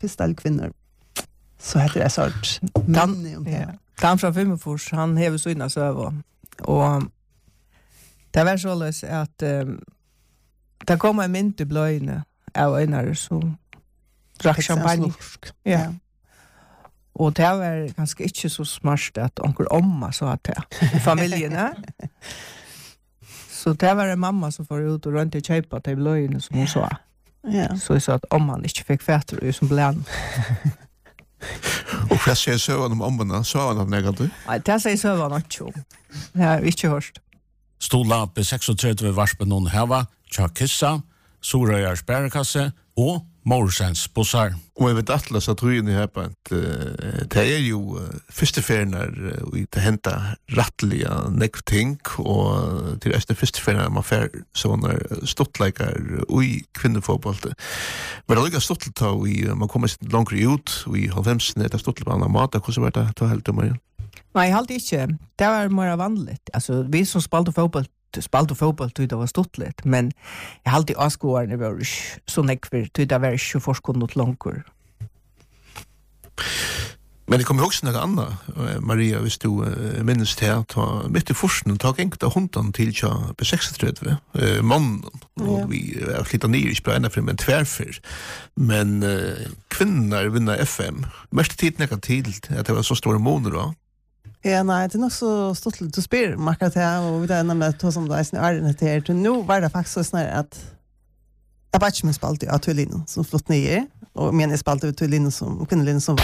första kvinnor. Så heter det sort minne om det. Dan fra Fimmefors, han hever så innan söva. Och det var så lös att det kom en mynd i blöjne av en som drack champagne. Ja. Och det var ganska inte så smart att onkel Omma sa att det i familjen. Så det var en mamma som får ut och runt och köpa till blöjne som hon sa. Ja. Så jag sa att om man inte fick fätter som bland. Och jag säger så om ommarna, så var det negativt. Nej, det säger så var något så. Jag har inte hört. Stola på 36 varspen någon hava, Tjakissa, Sorøyar Sparekasse och Morsens bussar. Och jag vet Atlas att tror ni här på att det är ju första färden när vi det hända rättliga nekting och till efter första färden när man får såna stottläkar i kvinnofotboll. Men det är lika stort att man kommer långt ut i halvfemsen det stort på andra mat och så vart det ta helt om. Nej, jag hade inte. Det var mer vanligt. Alltså vi som spelade fotboll tyckte det var stort lätt, men jag hade avskåren det var så nekver tyckte det var 20 forskund långkor. Men det kommer också något annat, Maria, hvis du minns det att mitt i forskningen tog enkelt av hunden till B36, mannen, och vi har flyttat ner i språna för en tvärfyr. Men kvinnor vinner FM. Mest tid nekad till att det var så stora månader då. Ja, nej, det är nog så stort du spyr markat här och vi är nämligen to som det är till nu var det faktiskt så snart att jag bara inte spalt av Tullin som flott ner och men jag spalt av Tullin som Tullin som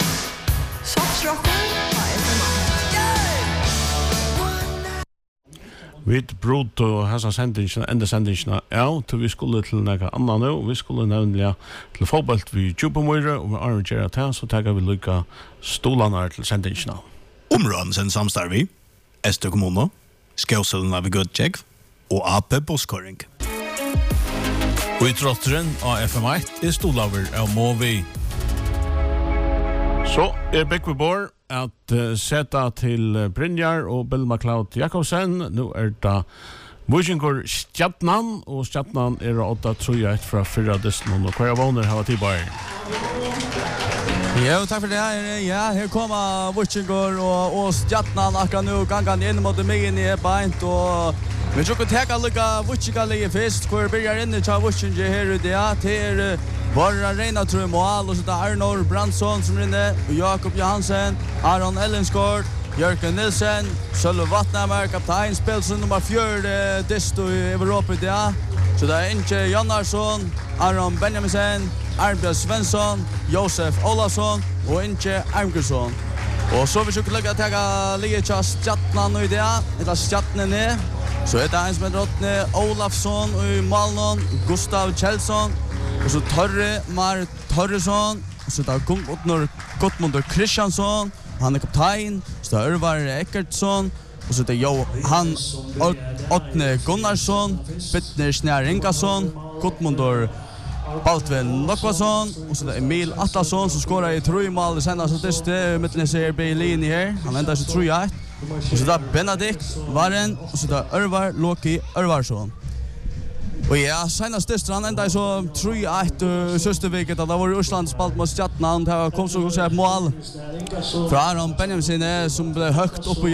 Vi brot och hasa sendingen, enda sendingen, ja, till vi skulle till några annan nu, vi skulle nämligen till fotboll vid Djupomøyre, och vi arrangerar det, så tackar vi lycka stolarna till sendingen. Områden sen samstarvi, Estö kommuna, Skåselna vid Gudtjekk, og AP Bosskåring. Og i trotteren av FM1 stolaver av Movi. Så Begge Bor att sätta till Brynjar och Bill McLeod Jakobsen. Nu det Vikingur Stjärnan och Stjärnan 8-3-1 från 4 distan och kvar vånar har tid bara. Ja, tack för det här. Ja, här kommer Vikingur och Stjärnan akkurat nu gången in mot mig in i bänt och vi ska ta lika Vikingur först kvar börjar in i Vikingur här ute till Bara Reina tror jag mål och så där Arnor Brandsson som inne och Jakob Johansen, Aron Ellenskort, Jörgen Nilsen, Sölve Vattnamar, kapten spelsen nummer 4 desto i Europa där. Så det är inte Jannarsson, Aron Benjaminsen, Arnbjörn Svensson, Josef Olavsson och inte Armgusson. Och så försöker lägga ta ligga Stjärnan nu där, eller Stjärnan är. Så är det en som är drottne Olafsson och i Malnon, Gustav Kjellson. Och så Mar Torresson, och så där Gottmundur Kristiansson, han är kapten, så där Örvar Eckertsson, och så där Johan Ottne Gunnarsson, Bittner Snär Ingasson, Gottmundur Baldvin Lokvason, och så där Emil Atlasson som skorar i 3 mål senast så det mitten ser Berlin här. Han ändrar sig 3-1. Och så där Benedikt Varen, och så där Örvar Loki Örvarsson. Och ja, senast distran ända så 3-1 Sösterviket att det var Ryssland spalt mot Stjärnan. Det kom så att säga mål från Aron Benjamin som blev högt upp i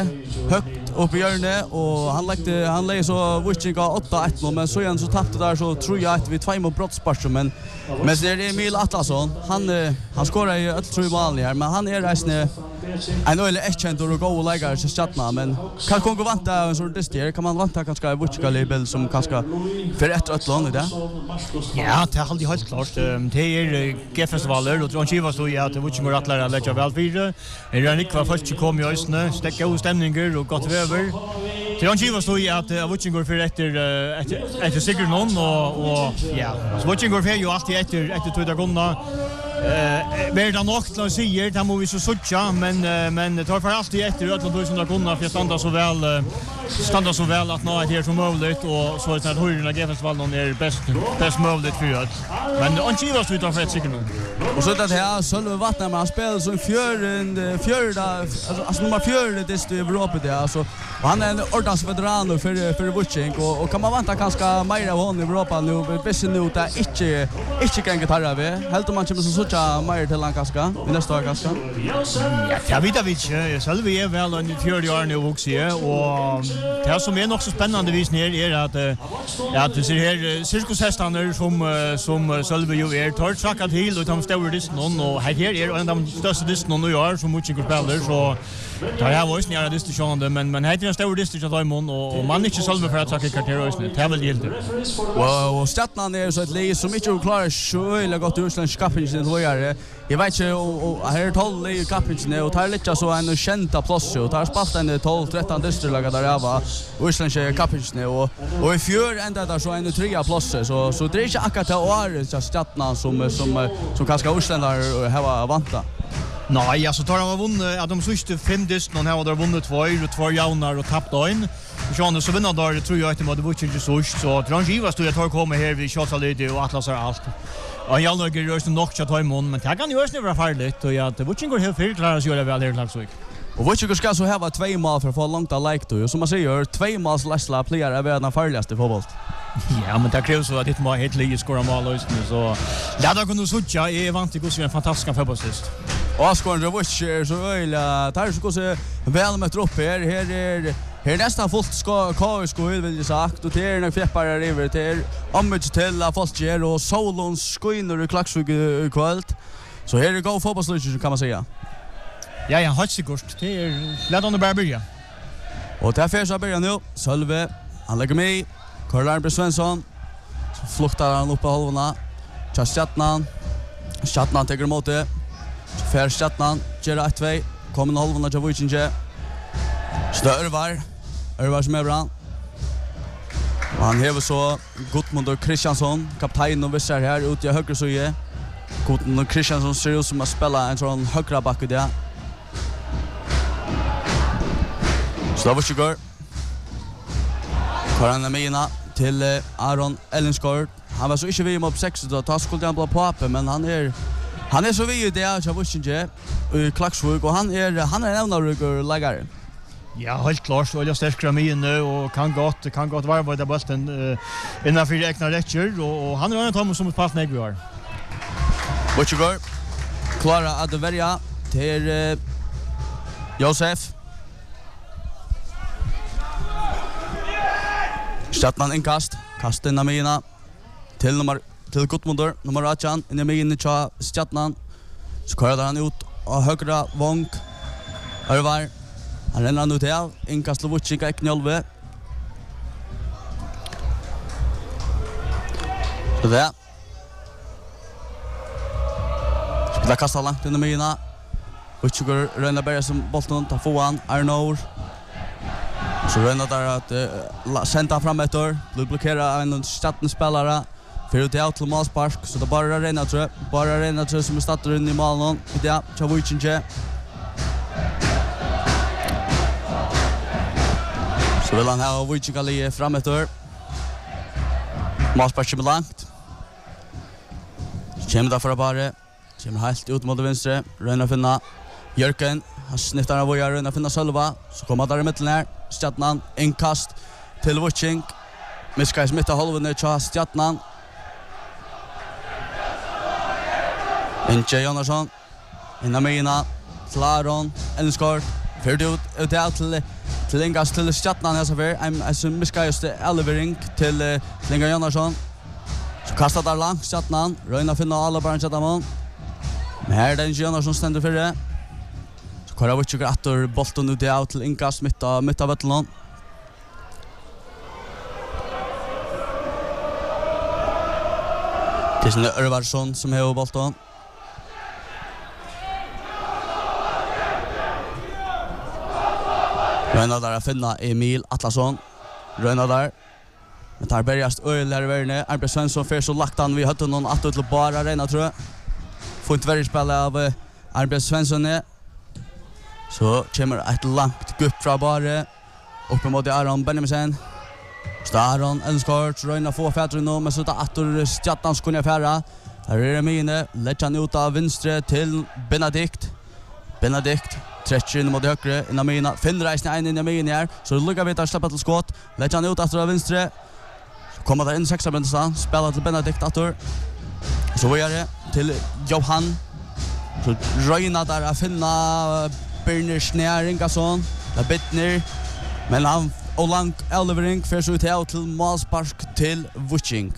hjörnet och han lägger så Vikinga 8-1 men så igen så tappade där så 3-1 vid 2 mot brottsspark men det är Emil Atlasson han skorar ju 3 mål här men han är resten en öle erkänt och gå lägga så Stjärnan men kan gå vanta en sån distir kan man vanta kanske Vikinga label som kanske för ett land det. Ja, det har helt klart. Det är G-festivaler och Trondheim så att Vikingur atlar lägga väl vidare. Är det inte vad folk kommer ju ösnö, stäcka och stämningar och gott väder. Trondheim så att Vikingur för efter säkert någon och ja. Så Vikingur för ju alltid efter 2 dagar. Är det nog till att säga det måste vi så sucha men det tar för alltid efter 1000 kronor för att standa så väl att nå det som möjligt och så att hurrarna G-festivalen är bäst möjligt för att men Anchivas ut av ett säkert nu. Och så att här Sölve Vattnamar han spelar som fjärde alltså nummer 4 det i Europa det alltså han är en ordentlig veteran för Viking och kan man vänta ganska mer av honom i Europa nu bäst nu där inte kan gitarra vi helt om man kommer så hitcha mer till han kaska. I nästa år kaska. Ja, jag vet inte. Själv är väl en 40 år nu vuxen och det som är nog så spännande vis ner är att det ser här cirkushästarna som Sölve ju är tar tracka till och de står det någon och här är en av de största distan nu gör som mycket spelar så där har varit nära distan men heter en stor distan att imon och man inte Sölve för att tracka kvarter det är väl giltigt. Och Stjärnan är så ett lag som inte klarar så eller gott utländsk kapping i det. Jag vet inte och här 12 i kappingen och tar lite så en kända plats och tar spalt en 12-13 distriktlagar där var utländska kappingen och i fjör ända där så en 3 platser så det är inte akkurat år Stjärnan som kanske utländare har vanta. Nej, alltså tar han vunnit att de sista 5 dist någon har vunnit 2 jaunar och tappat en. Sean så vinner där tror jag att det var inte så Transgivas då jag tar komma här vi shotsar lite och atlasar allt. Och jag nog gör det nog att ta imon men det kan ju också vara farligt och jag det var inte helt fel klarar sig väl här lagsvik. Och vad ska så ha 2 mål för att få långt att like då. Som man säger 2 måls läsla player är den farligaste fotboll. Ja, men det krävs så att det må helt lite skora mål och så. Ja, då kan du sucha är vant till en fantastisk fotbollsist. Och skåren det var så öliga tar så så väl med upp här nästan fullt KSK vill jag sagt och det är när feppar över till Ammage till fast ger och Solons skiner i Klaxvik kväll. Så här är gå fotbollsluchen kan man säga. Ja, jag har säkert det är lätt under börja. Och där får jag börja nu. Sölve han lägger mig. Karl Svensson fluktar han upp på halvorna. Stjärnan tar emot det. Stjärnan ger 1-2. Kommer halvorna till Wojcinje. Örvar som är bra. Och han hever så Gudmundur Kristiansson, kaptein och vissar här ute i höger sida. Gudmundur Kristiansson ser ut som att spela en sån högra back där. Slavosjigor. Karan Mina till Aron Ellenskort. Han var så inte vid mot 6 då tar skulle han på men han är så vid det jag visste i Klaxvik och han är en avnarrygger läggare. Ja, helt klart så jag stärker mig nu och kan gott vara där bollen innanför egna rätter och han har tagit som ett pass när vi har. Watchgård. Klara att välja till Josef. Stjärnan inkast. Kasten av mina till Gudmundur nummer 18 in i mitten av Stjärnan. Så kör han ut och högra vånk. Örvar. Han renner nu till inkast Lovutchika i knjolve. Så det. Spela kasta långt in i mitten. Lovutchika renner bara som bollen tar få han. Arnor. Så renner där att sända fram ett år. Blockera av en Stjärnspelare. För ut till målspark så det bara renner tror jag. Bara renner tror som startar in i målen. Det Chavichinje. Så vill han ha Wojcikali fram ett år. Målspark kommer långt. Kommer där för bara. Kommer helt ut mot vänster. Renner finna Jörgen. Han snittar av Vojar. Renner finna Sölva. Så kommer där i mitten här. Stjärnan. Inkast till Wojcik. Miskar smitta halven ner till Stjärnan. Inche Jonasson. Inna Mina. Klaron. Ellenskort. Fyrd ut till Ingas till Stjärnan här så för. Som miskar just elevering till Inga Jonasson. Så kastar där långt Stjärnan. Röjna finna alla barn Stjärnan. Men här är det Inche Jonasson ständer för det. Så kollar vi tycker att bollen ut till Ingas mitt av vattnet. Det är sin Örvarsson som har bollen. Röjna där att finna Emil Atlasson. Röjna där. Men tar bergast öjligare värne. Arbe Svensson för så lagt han. Vi hade någon att till bara rena tror jag. Får inte värre spela av Arbe Svensson. Så kommer ett långt gupp från bara. Uppe mot Aron Benjaminsen. Staron Ellenskort. Röjna få fäder nu. Men så tar Attor Stjärnans kunna färra. Här är det mine. Lägger han ut av vinstre till Benedikt. Tretcher in mot högre innan mina finner reisen in i mina här så lukar vi att släppa till skott lägger han ut efter vänster så kommer där in 6 minuter spelar till Benedikt Attor Så var det till Johan. Så Røyna där att finna Birner Snäringason. Det bittner. Men han och lång elevering för så ut till Malspark till Vuching.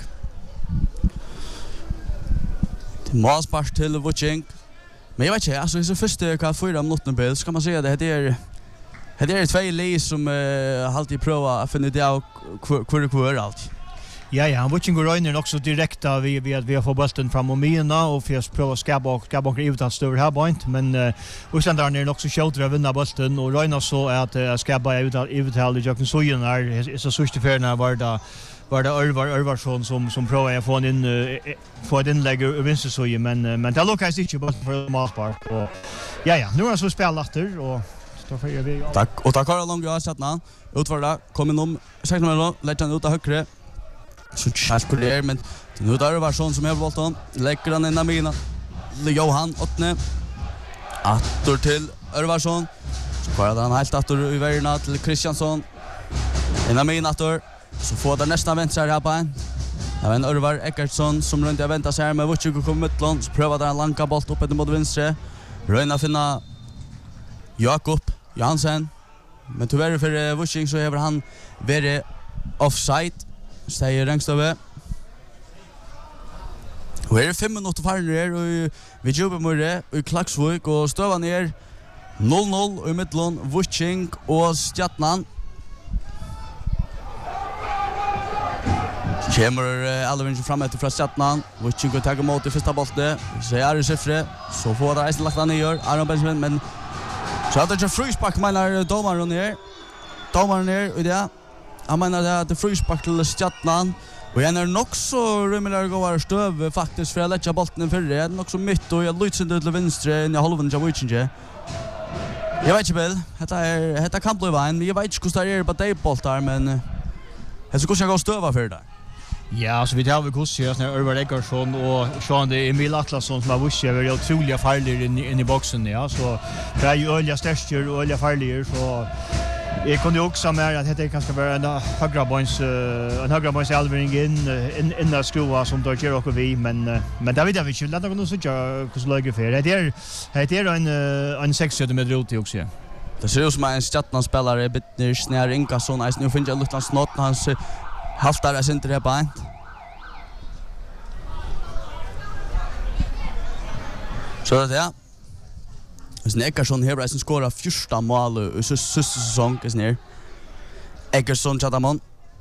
Till Malspark till Vuching. Men jag vet inte, alltså i så första kan 4 minuter bil ska man säga det är två lag som alltid prövar att finna det av kvar allt. Ja, han Vuching går in också direkt vi har fått bollen fram och mina och för att pröva skabba ut att stå här point men Oslandaren är också skjuter att vinna bollen och Røyna så att skabba ut att jag så ju när så sista förna var det Örvarsson som prövar att få ett inlägg och vinna så ju men det lyckas inte bara för Malspark och ja nu är så spelat och står för vi tack och tack har långt jag satt utförda kommer om 6 minuter lägger han ut av högre så kalkulerar men nu där var sån som jag valt han lägger han in i mina Johan åttne attor till Örvarsson så kvar han helt attor i värna till Kristiansson in i mina attor så får det nästan vänster här på en även Örvar Eckertsson som runt jag väntar sig här med Vuching kommer mittlån så prövar han långa boll upp mot vänster Røyna finna Jakob Jansen men tyvärr för Vuching så har han varit offside säger Rengstove. Och är 5 minuter kvar ner och vi jobbar med det i Klaksvik och stövar ner 0-0 i mittlån Vuching och Stjärnan. Kommer Alvin fram efter från Stjärnan. Vuching går tag emot i första bollen. Så är det siffre så får det istället lagt ner Aron Benjamin men så hade jag frispark menar domaren ner. Domaren ner och det han menar att det frispark till Stjärnan och han är nog så rymligare går stöv faktiskt för att lägga bollen för det är nog så mitt och jag lyser till vänster i halvan av Vuching. Jag vet inte väl detta kan bli vän men jag vet inte hur det är på det bollar men det ska gå stöva för det. Ja, så vi tar vi kurser när Örvar Eckertsson och Sean Emil Atlasson som har vuxit över otroliga farliga in i boxen ja så det är ju öliga stärker och öliga farliga så jag kunde också med att det kanske vara en högra boys elvering in där skruva som då kör och vi men där vet jag inte lätta kunna så hur så lägger för det är en 60 meter ut också. Det ser ut som en Stjärnan spelare Birner Snäringason nu finns jag lite snart hans haltar är inte det på en. Så det ja. Eckertsson har redan skorat 14 mål i sista säsong ner. Eckertsson chatamon.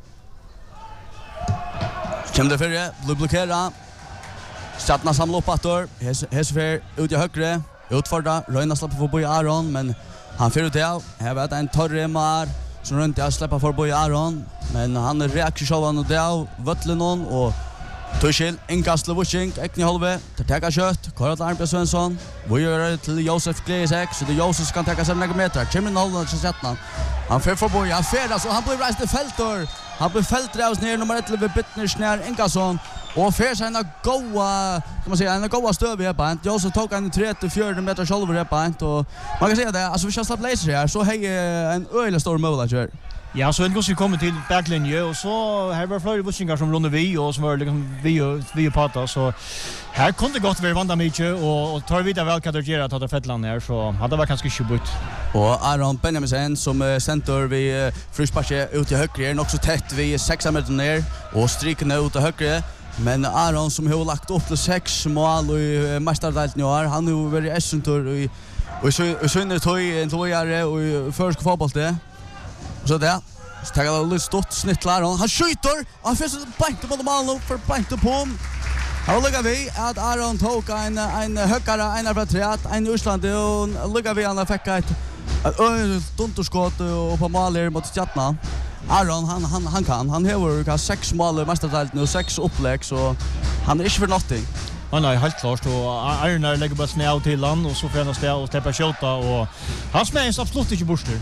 Kommer det för blockera. Stjärnan samlar upp attor. Hesfer ut i högre. Utfordra Røyna släpper förbi Aron men han får ut det. Här vet en Torremar som runt jag släpper förbi Aron men han reagerar så han och där Vötlenon och Tuchel inkast till Vuching ekni halve till täcka kött Karl Arnbjørn Svensson vi gör det till Josef Glesek så det Josef kan täcka sig några meter kommer noll till Stjärnan han får förbi han färdas och han blir rest i fältor han blir fälträvs ner nummer 11 Birner Snäringason och för sig en goa kan man säga en goa stöv i på Josef tog en 34 meter själv på och man kan säga det alltså vi ska släppa laser här så hej en öle stor mål Ja, så vi kommer till backlinje och så här var flera Vuchingar som runde vi och som var liksom vi pata så här kunde gott vara vanda mycket och tar vidare väl kategorier att ha Fettland här så hade varit ganska skjubut. Och Aron Benjamin som center vi frusparke ut i högre också tätt vi 6 meter ner och stryken ut i högre men Aron som har lagt upp till 6 mål i mästardelen i år han har varit essentor och så inne toy en toyare och första fotboll det så där så tar han lite stort snittlar han skjuter han får så bänk på mål för bänk på han lukar vi att Aron tog en högare en från träet en Island och lukar vi han fick ett dunderskott och på mål mot Stjärnan Aron han har 6 mål i mästardelen och 6 upplägg så han är inte för någonting. Han är helt klart och Arnar lägger bara snä ut till land och så får han stå och släppa skjuta och han smärs absolut inte bort.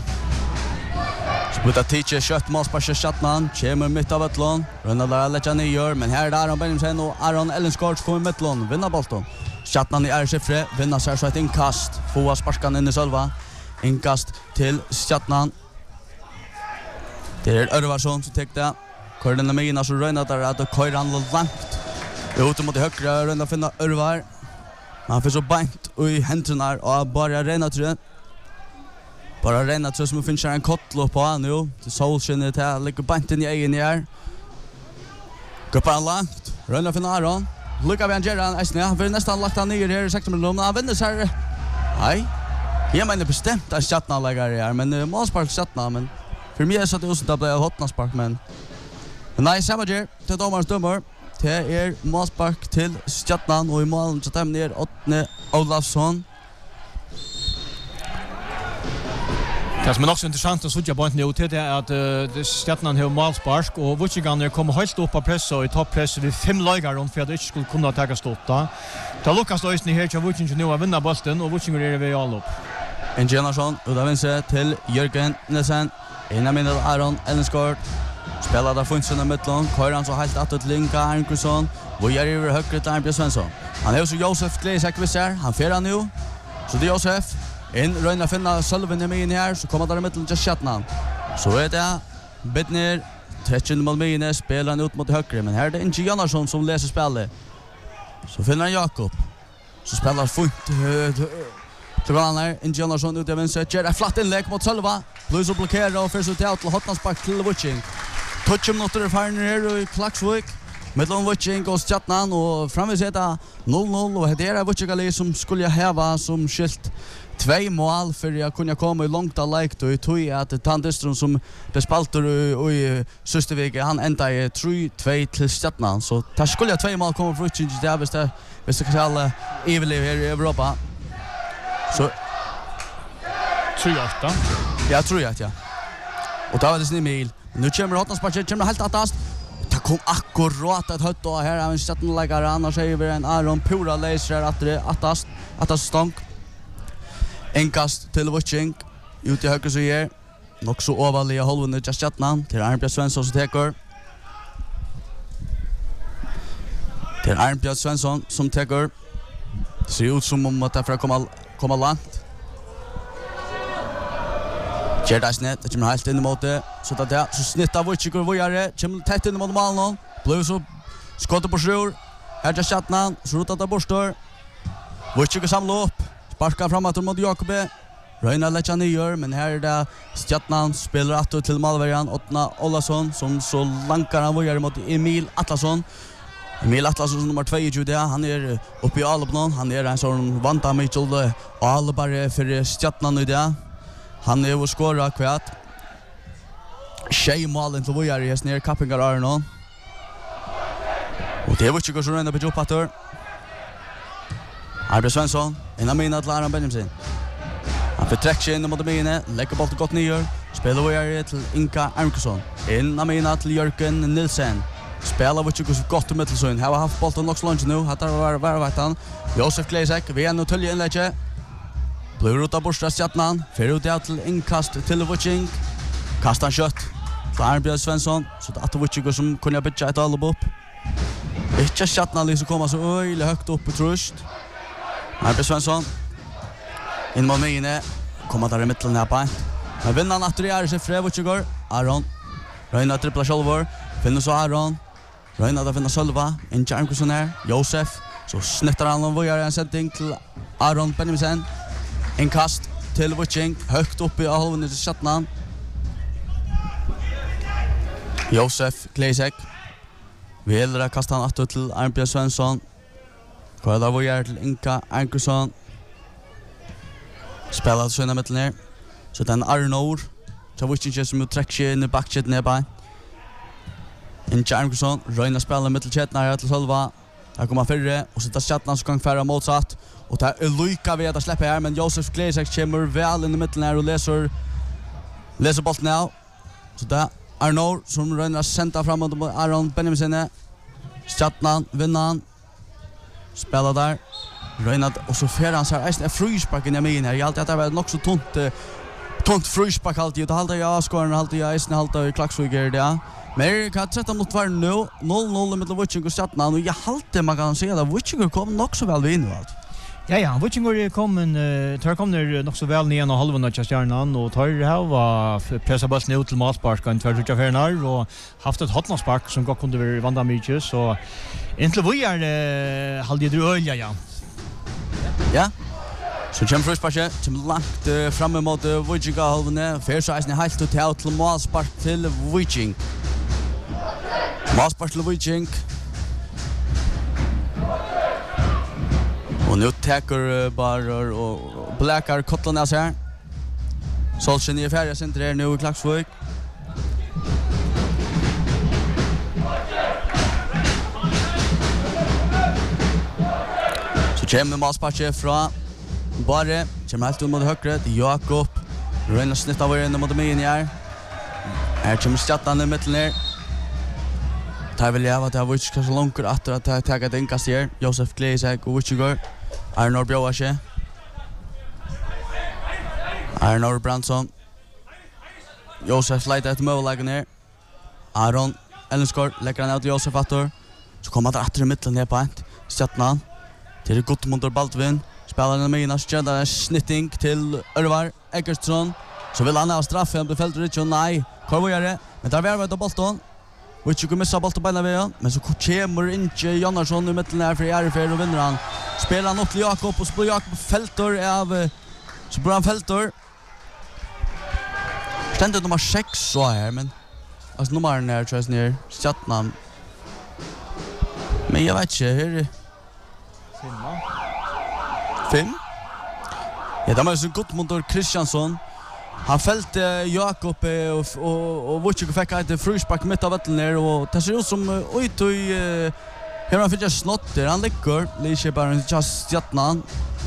Sputta teacher kött Malspark Stjärnan kommer mitt av Vötlenon Røyna där lägger ner men här där Aron Benjamin och Aron Ellenskort kommer Vötlenon vinner bollen Stjärnan i siffre vinner sig så ett inkast få sparkan in i själva inkast till Stjärnan det är Örvarsson som täckte Korden Mina så Røyna där att köra han långt Ute mot högra, rönda finna Örvar. Han får så bant i händerna och bara rena tror jag. Bara rena tror som finns en kottlo på han nu. Till solskinnet här, ligger banten i egen här. Går på långt. Rönda finna Aron. Lukar vi han gör han äsna. Han får nästan lagt han ner här i 16 minuter. Han vinner så här. Nej. Jag menar bestämt att chattna lägger här, men målspark chattna, men för mig så att det också blir hotnaspark, men nej, Samager till domaren dömer. Det målspark till Stjärnan och i målen så tar ner Åtne Olafsson. Det som också intressant att söka på nu till är att Stjärnan har målspark och Vuccigan kommer helt upp på press och i topppress vid 5 lägar om för att det inte skulle kunna ta stotta. Ta Lukas Lösning här till Vuccigan nu att vinna bollen och Vuccigan är vid all upp. En generation och där vinner till Jörgen Nesen. Innan minnet Aron Ellenskort. Spelar där funsen i mitten. Køyran så helt att Linka Arnkusson. Vi är över högre till Arnbjörn Svensson. Han är så Josef Gleisek visar. Han ferar nu. Så det är Josef. In röna finna Sölven med in här så kommer där i mitten till Stjärnan. Så är det Bittner 13 mål med in spelar han ut mot högre, men här är det inte Jonasson som läser spelet. Så finner han Jakob. Så spelar funt till varandra. Inte Jonasson ut i vänster. Ger ett flatt inlägg mot Sölva. Plus och blockerar och förs ut till Hotnansback till Vucing. 12 minuter färden här i Klaxvik. Mellan Vucing och Stjärnan och framviseta 0-0 och det är Vucing som skulle häva som skilt 2 mål för att kunna komma i långt av läkt och i tog att Tandestron som bespalter i Systervik han ända i 3-2 till Stjärnan så där skulle 2 mål komma från Vucing där visst det kan alla evliga här i Europa. Så 3-8. Jag tror att ja. Och då var det sin Emil. Nu kommer Hotnansback, kommer helt attast. Det kom akkurat ett hött och här har vi sett en läggare annars är vi en Aron Pura läser attast stånk. Enkast till Vucing. Ut i höger så ger. Nog så ovanliga hållvundet till Stjärnan. Till Arnbjörn Svensson som teker. Till Arnbjörn Svensson som teker. Det ser ut som om att det får komma långt. Gerdasnet, det kommer helt inn mot det. Så det så snittar Vucing och Vojare. Kommer tätt inn mot målen. Blue så skottet på sjur. Här är Stjärnan. Så rotar det borstor. Vucing samlar upp. Sparkar framåt mot Jakobe. Röjna lägger nyer, men här är det Stjärnan spelar att till Malverian Åtna Olafsson som så lankar han Vojare mot Emil Atlasson. Emil Atlasson nummer 22 där. Han är uppe i Alpnon. Han är en sån vanta Mitchell Albar för Stjärnan nu där. Han är ju skåra kvart. Tjej målen till Vojare i snär kappingar Arnon. Och det var inte så rända på Jopator. Arnbjörn Svensson, innan mina till Aron Benjamin. Han förträcker sig in mot mina, lägger bollen gott nyer. Spelar Vojare till Inka Arnkusson. Innan mina till Jörgen Nilsen. Spelar Vucing så gott i mittelsyn. Här har haft bollen också lunch nu. Här tar varvattan. Josef Gleisek, vi är nu till inlägget. Blir ut av Borstra Stjärnan. Fer ut till inkast till Vucing. Kastar kött. Till Arnbjörn Svensson. Så det är Vucing som kunde bytja ett allop upp. Inte Stjärnan liksom komma så öjligt högt upp i trust. Arnbjörn Svensson. In mot mig inne. Kommer där i mitten här på. Men vinner han att det är sig fred Vucing. Aron. Röjna trippla självor. Finner så Aron. Röjna att finna Sölva. Inte Arnkusson här. Josef. Så snittar han och Vojare en sättning till Aron Benjamin. En kast till Vucing. Högt upp i halvan till Stjärnan. Josef Gleisek. Vi äldre kastar han åter till Arnbjörn Svensson. Kvar Vojare till Inka Arnkusson. Spelar så in i mitten här. Så den Arnor. Så Vucing som träcker sig in i backchetten här på. Inka Arnkusson. Röjna spelar i mittelchetten här till Sölva. Här kommer fyrre och så tar Stjärnan så kan färra motsatt. Och det är lycka vid att släppa här, men Josef Gleisek kommer väl in i mitten här och läser bollen nu. Så det är Arnor som röjnar sända framåt mot Aron Benjamin. Stjärnan vinner han. Spelar där. Röjnar och så färrar han så här. Frysparken är med in här. Jag har alltid att det var nog så tunt fryspark alltid. Det haltar jag skåren, haltar jag isen, haltar i Klaxviker det. Men jag kan sätta mot var nu. 0-0 med Vucing och Stjärnan. Och jag haltar man kan säga att Vucing kommer nog så väl vid nu allt. Ja, Vikingur tar kommer nog så väl ner och halvan av stjärnan och tar har pressa bollen ut till målspark kan två tjuga förnar och haft ett hotnarspark som går kunde vara vanda mycket så inte vi är halde dröja ja. Ja. Så kommer frusparket som lagt fram mot Vikinga halvene. Fersøysen helt til målspark til Viking. Målspark til Viking. Og nu taker Barer og Blackar Kotlanes her. Solskjen i ferdig senter her nu i Klaksvik. Så kommer målsparket fra Bare, kommer helt ut mot høyre til Jakob. Røyner snitt av inn mot myen her. Her kommer Stjattan i midten her. Det vil jeg at jeg var ikke kanskje langt etter at jeg taget innkast her. Josef Gleisek og Vichigård. Arnor Bjøvasje. Arnor Brandsson. Josef leiter etter målleggen her. Aron Ellenskår legger han ut til Josef Attor. Så kommer han etter i midten her på en. Stjattan. Det er godt mot Baldvin. Spelarna med Inas Jada snitting till Örvar Eggertsson. Så vill han ha straff han blir fällt rätt och nej. Korvojare. Men där värvar det bollen. Och inte missa bollen på benen vägen. Men så kommer inte Jonasson i mitten här för RFR och vinner han. Spelar han upp till Jakob och spelar Jakob Fältor av så bra Fältor. Ständigt nummer 6 så här men alltså nummer när tror jag ner Stjärnan. Men jag vet inte hur 5. Ja, det var så gott mot Kristiansson. Han fällde Jakob och Wojciech fick ett fruspark mitt av vattnet ner och det ser ut som ut i hur han fick snott där. Han ligger lite bara just Stjärnan.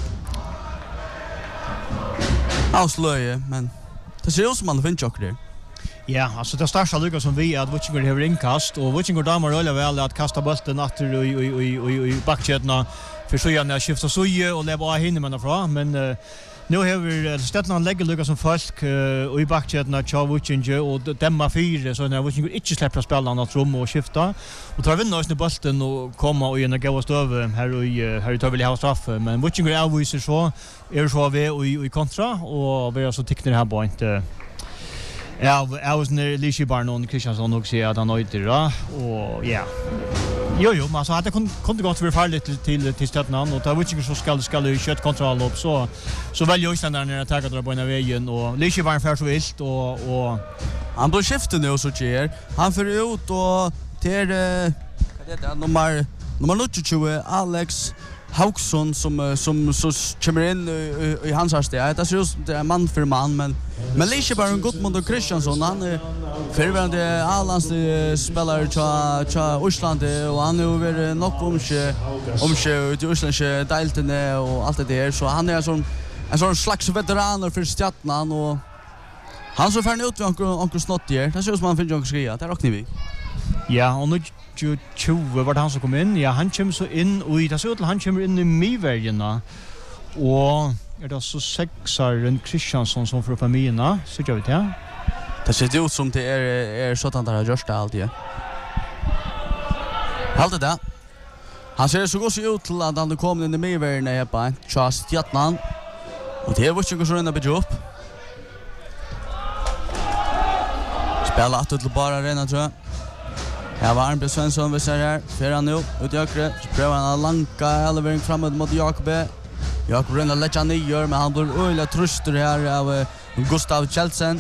Avslöje, men det ser ut som han finns också där. Ja, alltså det starta lukka som vi att Vikingur har inkast och Vikingur damer rolla väl att kasta bollen åter i backkedjorna för så gärna skifta suje och leva hinna man ifrån men nu har vi Stjärnan lägger lukka som folk och i backkedjorna Vikingur och demma 4 så när Vikingur inte släpper spela något rum och skifta och tar vinna oss bollen och komma och gärna gå stöv här tar vi ha straff men Vikingur avvisar så så vi i kontra och vi har så tycker det här bara inte. Ja, jag var när Lishi Barnon Kristiansson och säger att han nöjder och ja. Jo, men så hade kunde gått för farligt till Stjärnan och det var inte så ska ju kött kontroll upp så väljer ju sen där när attackar drar på ena vägen och Lishi var för så vilt och han blir skiftet nu så tjejer. Han för ut och till vad det nummer 22 Alex Hauksson som så kommer in i hans hastighet. Det ser ut som det är man för man men Lishi bara en god mot Kristiansson. Han är förvärvande Alans spelare till Island och han är över nog omkö ut i Island delten och allt det där så han är en sån slags veteran för Stjärnan och han så färd ut onkel snott där. Det ser ut som han finns onkel skria. Det rockar vi. Ja, och nu 20 var det han som kom in. Ja, han kommer så in och det ser ut till han kommer in i Mivergena. Och det så sexaren Kristiansson som för familjerna. Så gör vi det. Det ser ut som det är sådant där just alltid. Halt det. Han ser så gott ut till att han kommer in i Mivergena här på Charles Stjärnan. Och det är vad jag ska bygga upp. Spela att till bara rena tror jag. Här var Arnbjörn Svensson vi ser här. För han nu ut i högre. Så prövar han att lanka elevering framåt mot Jakob. Jakob rönar lägga ner men han blir öliga truster här av Gustav Kjellson.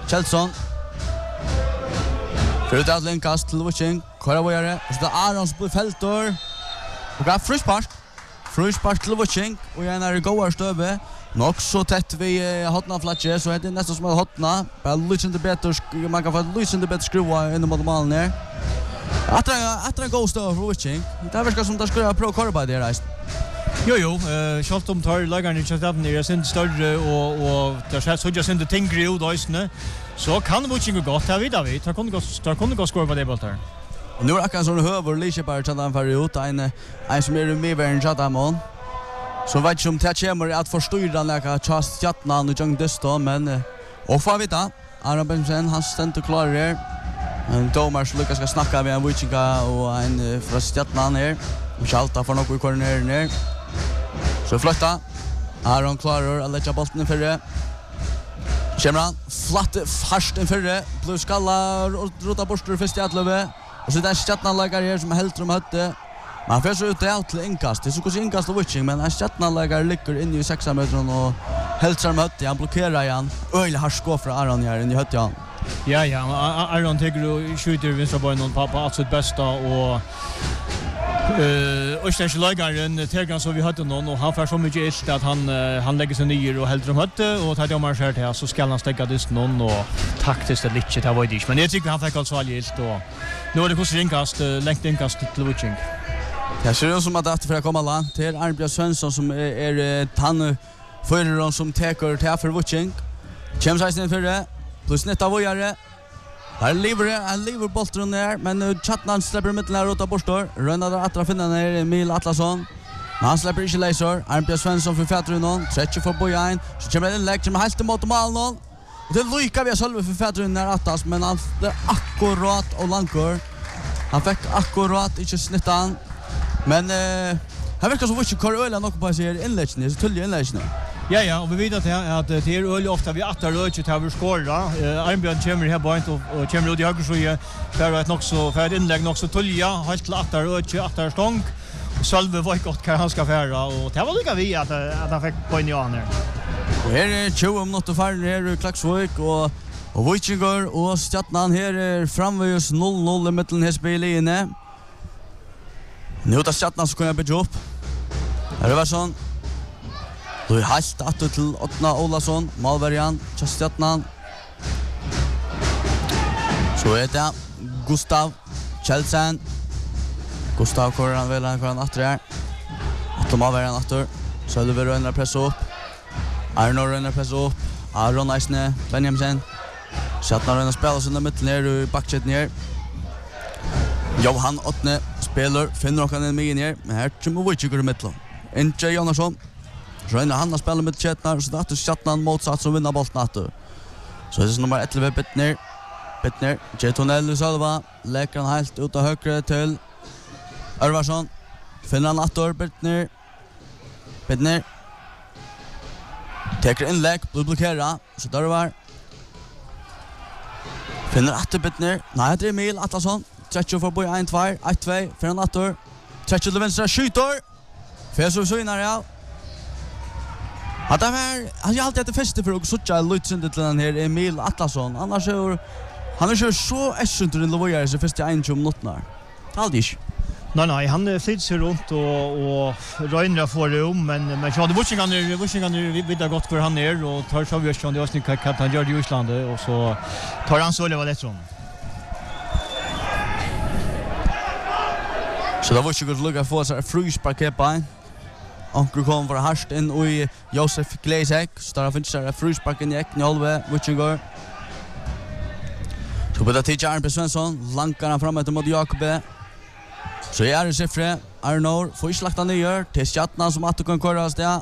För ut att linkast till Viking. Koravojare. Och så där Arons på Fältor. Och gav fruspark till Viking. Och igen är det goar stöve. Nog så tätt vi hotna flatche så är det nästan som att hotna. Bara lysande bättre man kan få lysande bättre skruva in mot målen ner. Att det går stöv för Viking. Det verkar som det ska pro korba där resten. Jo, schalt tar lagarna i chatten är synd större och det ser så just inte ting grill då isne. Så kan Viking gå ta vidare. Tar kunde gå skor på det bollen. Och nu är det sån höver Lishi bara chatten för ut en som är med i chatten. Så vet jag om det kommer att förstyra läka Charles Stjärnan och Jung Desto men och får vi ta Aron Bensen han ständer klar där. Men Thomas Lucas ska snacka med en Vikinga och en från Stjärnan här. Och Schalta får nog i corner ner. Så flytta. Aron klarar att lägga bollen i förre. Kommer han flatt fast i förre. Blue skallar och rota borster först i Atlöve. Och så där Stjärnanläggare här som är helt hötte. Man får så ut det till inkast. Det är så kanske inkast och witching, men en Stjärnanläggare ligger inne i 6 meter och helt hötte. Han blockerar igen. Öjlig harskå för Aron här inne i hötte han. Ja, Aron tycker och skjuter vänstra bollen på allt sitt bästa och Österns lägaren Tergan så vi hade någon och han får så mycket ilt att han lägger sig ner och helt hötte och tar domar skär till så ska han stäcka dist någon och taktiskt det lite det var det inte men jag tycker han fick alltså all ilt och nu är det kanske inkast längt inkast till Witching. Jag ser ut som att för att komma långt till Arnbjörn Svensson som är han föraren som tar till för Witching. James Eisen för det plus netta vojare. Här lever bollen ner men Chatnan släpper mitten här åt borstor. Rönnar där att finna ner Emil Atlasson. Men han släpper inte Laser. Arnbjörn Svensson för Fätru någon. Stretcher för Bojan. Så kommer den lägger med helt mot mål någon. Och det lyckas vi själva för Fätru när Attas men han blir akkurat och lankor. Han fick akkurat inte snittan. Men han verkar så mycket korrela nog på sig inläggen så tydliga inläggen. Ja, och vi vet att det är öl ofta vi attar röch till att skåra. Arnbjörn kommer här bara och kommer ut i höger så för att också för ett inlägg också tolja helt till attar röch attar stång. Salve var gott kan han ska färra och det var lika vi att han fick på en janer. Och här är 20 minuter för här i Klaxvik och Witchinger och Stjärnan här är framvägs 0-0 i mitten här spelet. Nu tar Stjärnan så kan jag bygga upp. Här är Varsson. Då är halt att till Ottna Olason, Malbergan, Chastjatnan. Så är det Gustav Kjeldsen. Gustav Koran väl han efter här. Att Malbergan efter. Så det blir en press upp. Arnor en press upp. Aron Eisne, Benjamin. Chatnar en spelar så i mitten ner i backchet ner. Johan Ottne spelar finner och han med ner, men här kommer Witchiger i mitten. Inte Jonasson. Röjna han har spelat med Chetnar så att Chetnar motsatt som vinner bollen att. Så det är nummer 11 Bittner, Jetonelli Salva, lägger han helt ut av högre till Örvarsson. Finner han attor Bittner. Teker inlägg, blockera så där var. Finner attor Bittner. Nej, det är Emil Atlasson. 30 för boy 1-2, 1-2 för en attor. 30 till vänster skjuter. Fesov så innan ja. Att det var han alltid att det fäste för och såcha Lutsen till den här Emil Atlasson. Annars är han är så essent i Lovojar så fäste 1 minuter. Taldish. Nej, han flyttar sig runt och Röjnra får det men så hade Witching vidare gott för han ner och tar så avgörs det avsnitt kan han gör det i Island och så tar han så det var lätt från. Så då var det ju lugga för sig frysparket på. Onkel kom för harst in och Josef Glesek står finns där frysparken i Eknolve Witchinger. Så på det till Arnbjörn Svensson lankarna framåt mot Jakob. Så är det siffror Arnor får slakta ner till Stjärnan som att kan köra där.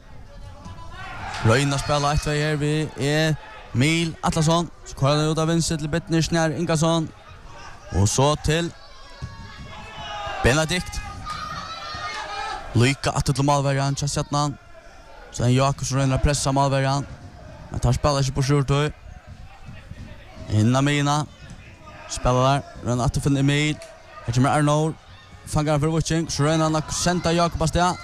Röjna spelar 1-2 här vi är Emil Atlasson. Så kör han ut av vänster till Bittner Snär Ingasson. Och så till Benedikt. Lycka att till Malbergan Chastjatnan. Sen Jakobs röjna pressa Malbergan. Men tar spelar inte på skjortor. Inna Mina. Spelar där. Röjna att finna Emil. Här kommer Arnor. Fangar för Witching. Så röjna han att sända Jakob Astia.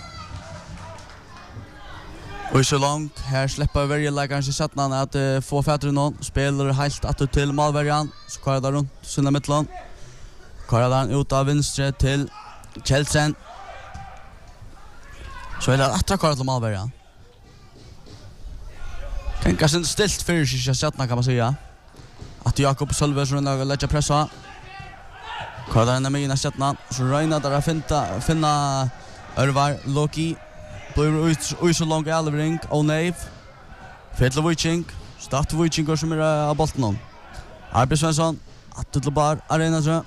Och så långt. Här släpper varje lägaren sig Chastjatnan att få fäder någon. Spelar helt att till Malbergan. Så kvar där runt. Sunda mittlån. Kvar där ut av vänster till Kjeldsen. Så är det att kvar till Malbergan. Kan kanske stilt för sig Stjärnan kan man säga. Att Jakob Sölves runda lägga pressa. Kvar där med Stjärnan. Så Reina där att finna Örvar Loki. Blir ut så långt Elvering och Nave. Fetla Witching. Start Witching som är av bollen. Arnbjörn Svensson att till bar arena så.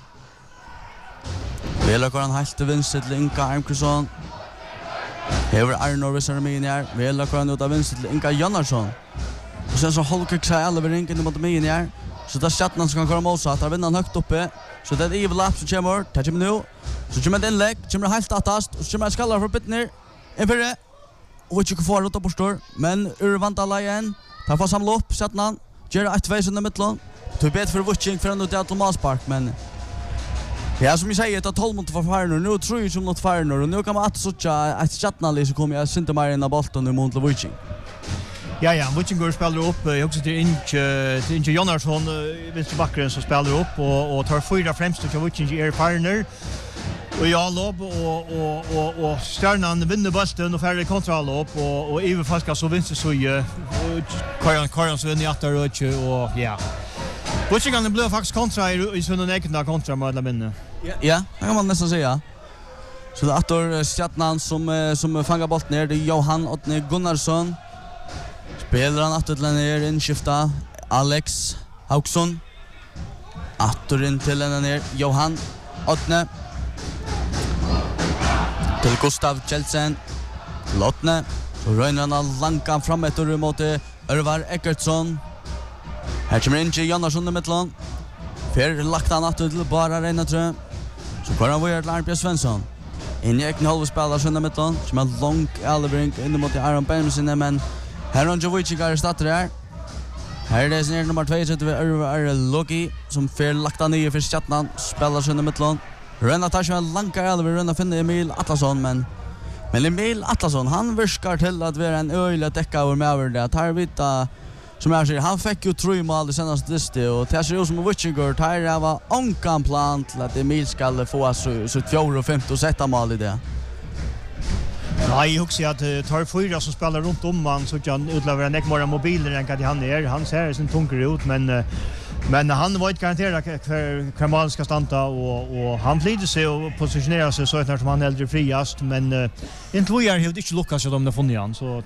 Vela kan helt till vänster till Inka Armkrusson. Hever Arnor visar mig ner. Vela kan ut av vänster till Inka Jonasson. Och sen så Holker sig Elvering in mot mig ner. Så där Stjärnan ska komma motsatt. Där vinner han högt uppe. Så det är evil lap som kommer. Touch him nu. Så kommer den lägg. Kommer helt attast. Och så kommer skallar för Bittner. En för det. och inte får rota på stor, men ur Vandala igen. Tar får samla upp Stjarnan. Gör ett väg under mitten. Du bet för Witching för ändå till Malspark, men ja, som jag säger, det 12 mot för Farner. Nu tror jag som något Farner och nu kan man att såcha att Stjarnan så kommer jag inte mer in i bollen mot Witching. Ja, Witching spelar upp också till Jonasson vänster backen som spelar upp och tar fyra främst till Witching är Farner. Och jag lob och Stjarnan vinner bollen och färre kontroll upp och Iver Falka så vinner så ju Karan så vinner åter och ja. Witching kan bli faktiskt kontra i sån en kontra med alla minne. Ja, det kan man nästan säga. Så det åter Stjarnan som fångar bollen ner, det är Johan Otne Gunnarsson. Spelar han åter ner inskifta Alex Hauksson. Åter in till den ner Johan Otne. Till Gustav Kjeldsen. Lottne. Så röjnar han lankan fram ett ur mot Örvar Eckertsson. Här kommer in till Jonasson i mittlen. För lagt han att till bara Reina tror. Så går han vidare till Arnbjörn Svensson. In i egen halvspelare sjunde mittlen. Som är långt Elbrink in mot Aron Benjamin, men här har Jovic går startar där. Här är det sen nummer 2 så det är Lucky som för lagt han i för Stjarnan spelar sjunde mittlen. Renna tar sig en lanka Elbrink renna finner Emil Atlasson, men Emil Atlasson han viskar till att vara en öjla täcka över med över det. Tar vita som jag säger, han fick ju 3 mål det senaste distet och det ser ut som Witchinger tar var onkan plan till att Emil ska få så 4 och 5 och sätta mål i det. Nej, jag också att tar fyra som spelar runt om man så kan utleverera näckmora mobiler än vad han är. Han ser sin tunker ut men han var inte garanterad för mål ska stanna och han flyter sig och positionerar sig så att som han äldre friast, men inte vi har inte lyckats att de funnit han så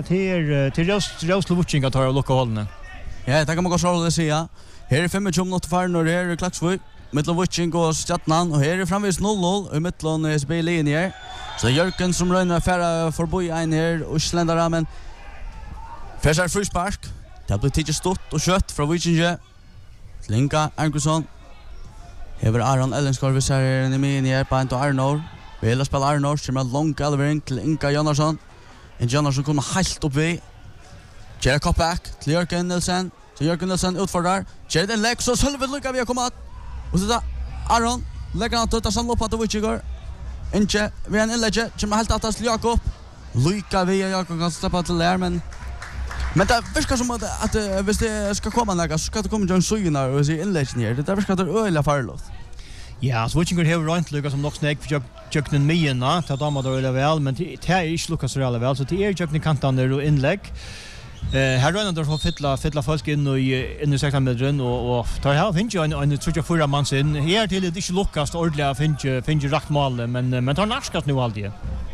till Witching att ta lucka hållne. Ja, det kan man gå så att säga. Här är 25 minuter kvar när det är Klaxvik. Mittel Witching och Stjarnan och här är framvis 0-0 i mitten SB-linjer. Så Jörgen som röjnar färra förbi en här och sländar men färsar frispark. Det blir tidigt stort och kött från Witching. Linka Arngusson. Hever Aron Ellensgaard vi ser i min i på en Arnor. Vi vill spela Arnor som är långt elvering till Inka Jonasson. En Jonasson kommer helt upp vid. Gerard Koppback till Jörgen Nilsen. Så Jörgen Nilsen utfordrar. Gerard en lägg så själv lyckas vi komma. Och så där Aron lägger han att ta samla upp att Witchinger. Inte vi en inlägg som helt att till Jakob. Lyckas vi Jakob kan släppa till där men det verkar som att hvis det ska komma några så ska det komma John Sugnar och se inlägg ner. Det verkar att det är öliga farligt. Ja, så Witchinger har runt Lucas som nog snägg för jöknen mena till damer då är väl, men det är inte Lucas så väl så det är jöknen kanten där och inlägg. Här rör ändå för fylla folk in i sektorn med run och tar här finns ju en tror jag förra man sen här till det inte Lucas ordentligt finns ju rätt mål men tar narskat nu alltid.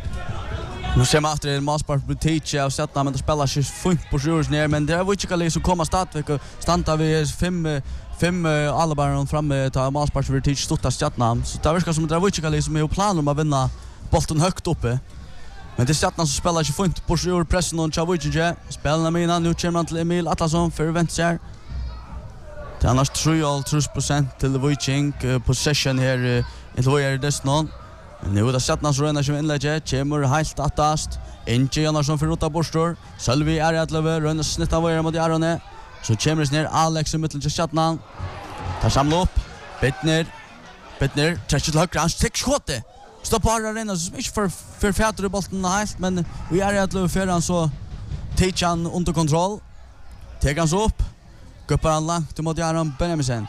Nu ser man att det är Malspark Butice och sätta men det spelar sig fint på sjurs ner men det är Witchinger som kommer stadväck och stannar vi 5 allbarn framme ta Malspark Butice stora Stjarnan så det verkar som det är Witchinger som är plan om att vinna bollen högt uppe. Men det är Stjarnan som spelar sig fint på sjur pressen och Witchinger spelar med innan nu kommer man till Emil Atlasson för vänster. Det är annars 3% till Witchinger possession här i Loyer Desnon. Nu är det Stjarnan som rönar som inlägget, kommer helt attast. Inte Jonasson för rota borstor. Sölvi är att löva, rönar snittan var mot Arone. Så kommer det ner Alex i mitten till Stjarnan. Tar samla upp. Bittner, träcker till högra, han stick skottet. Stoppar Arena som inte för fäter i bollen helt, men vi är att löva för han så tar han under kontroll. Tar han så upp. Guppar han långt mot Aron Benjamin.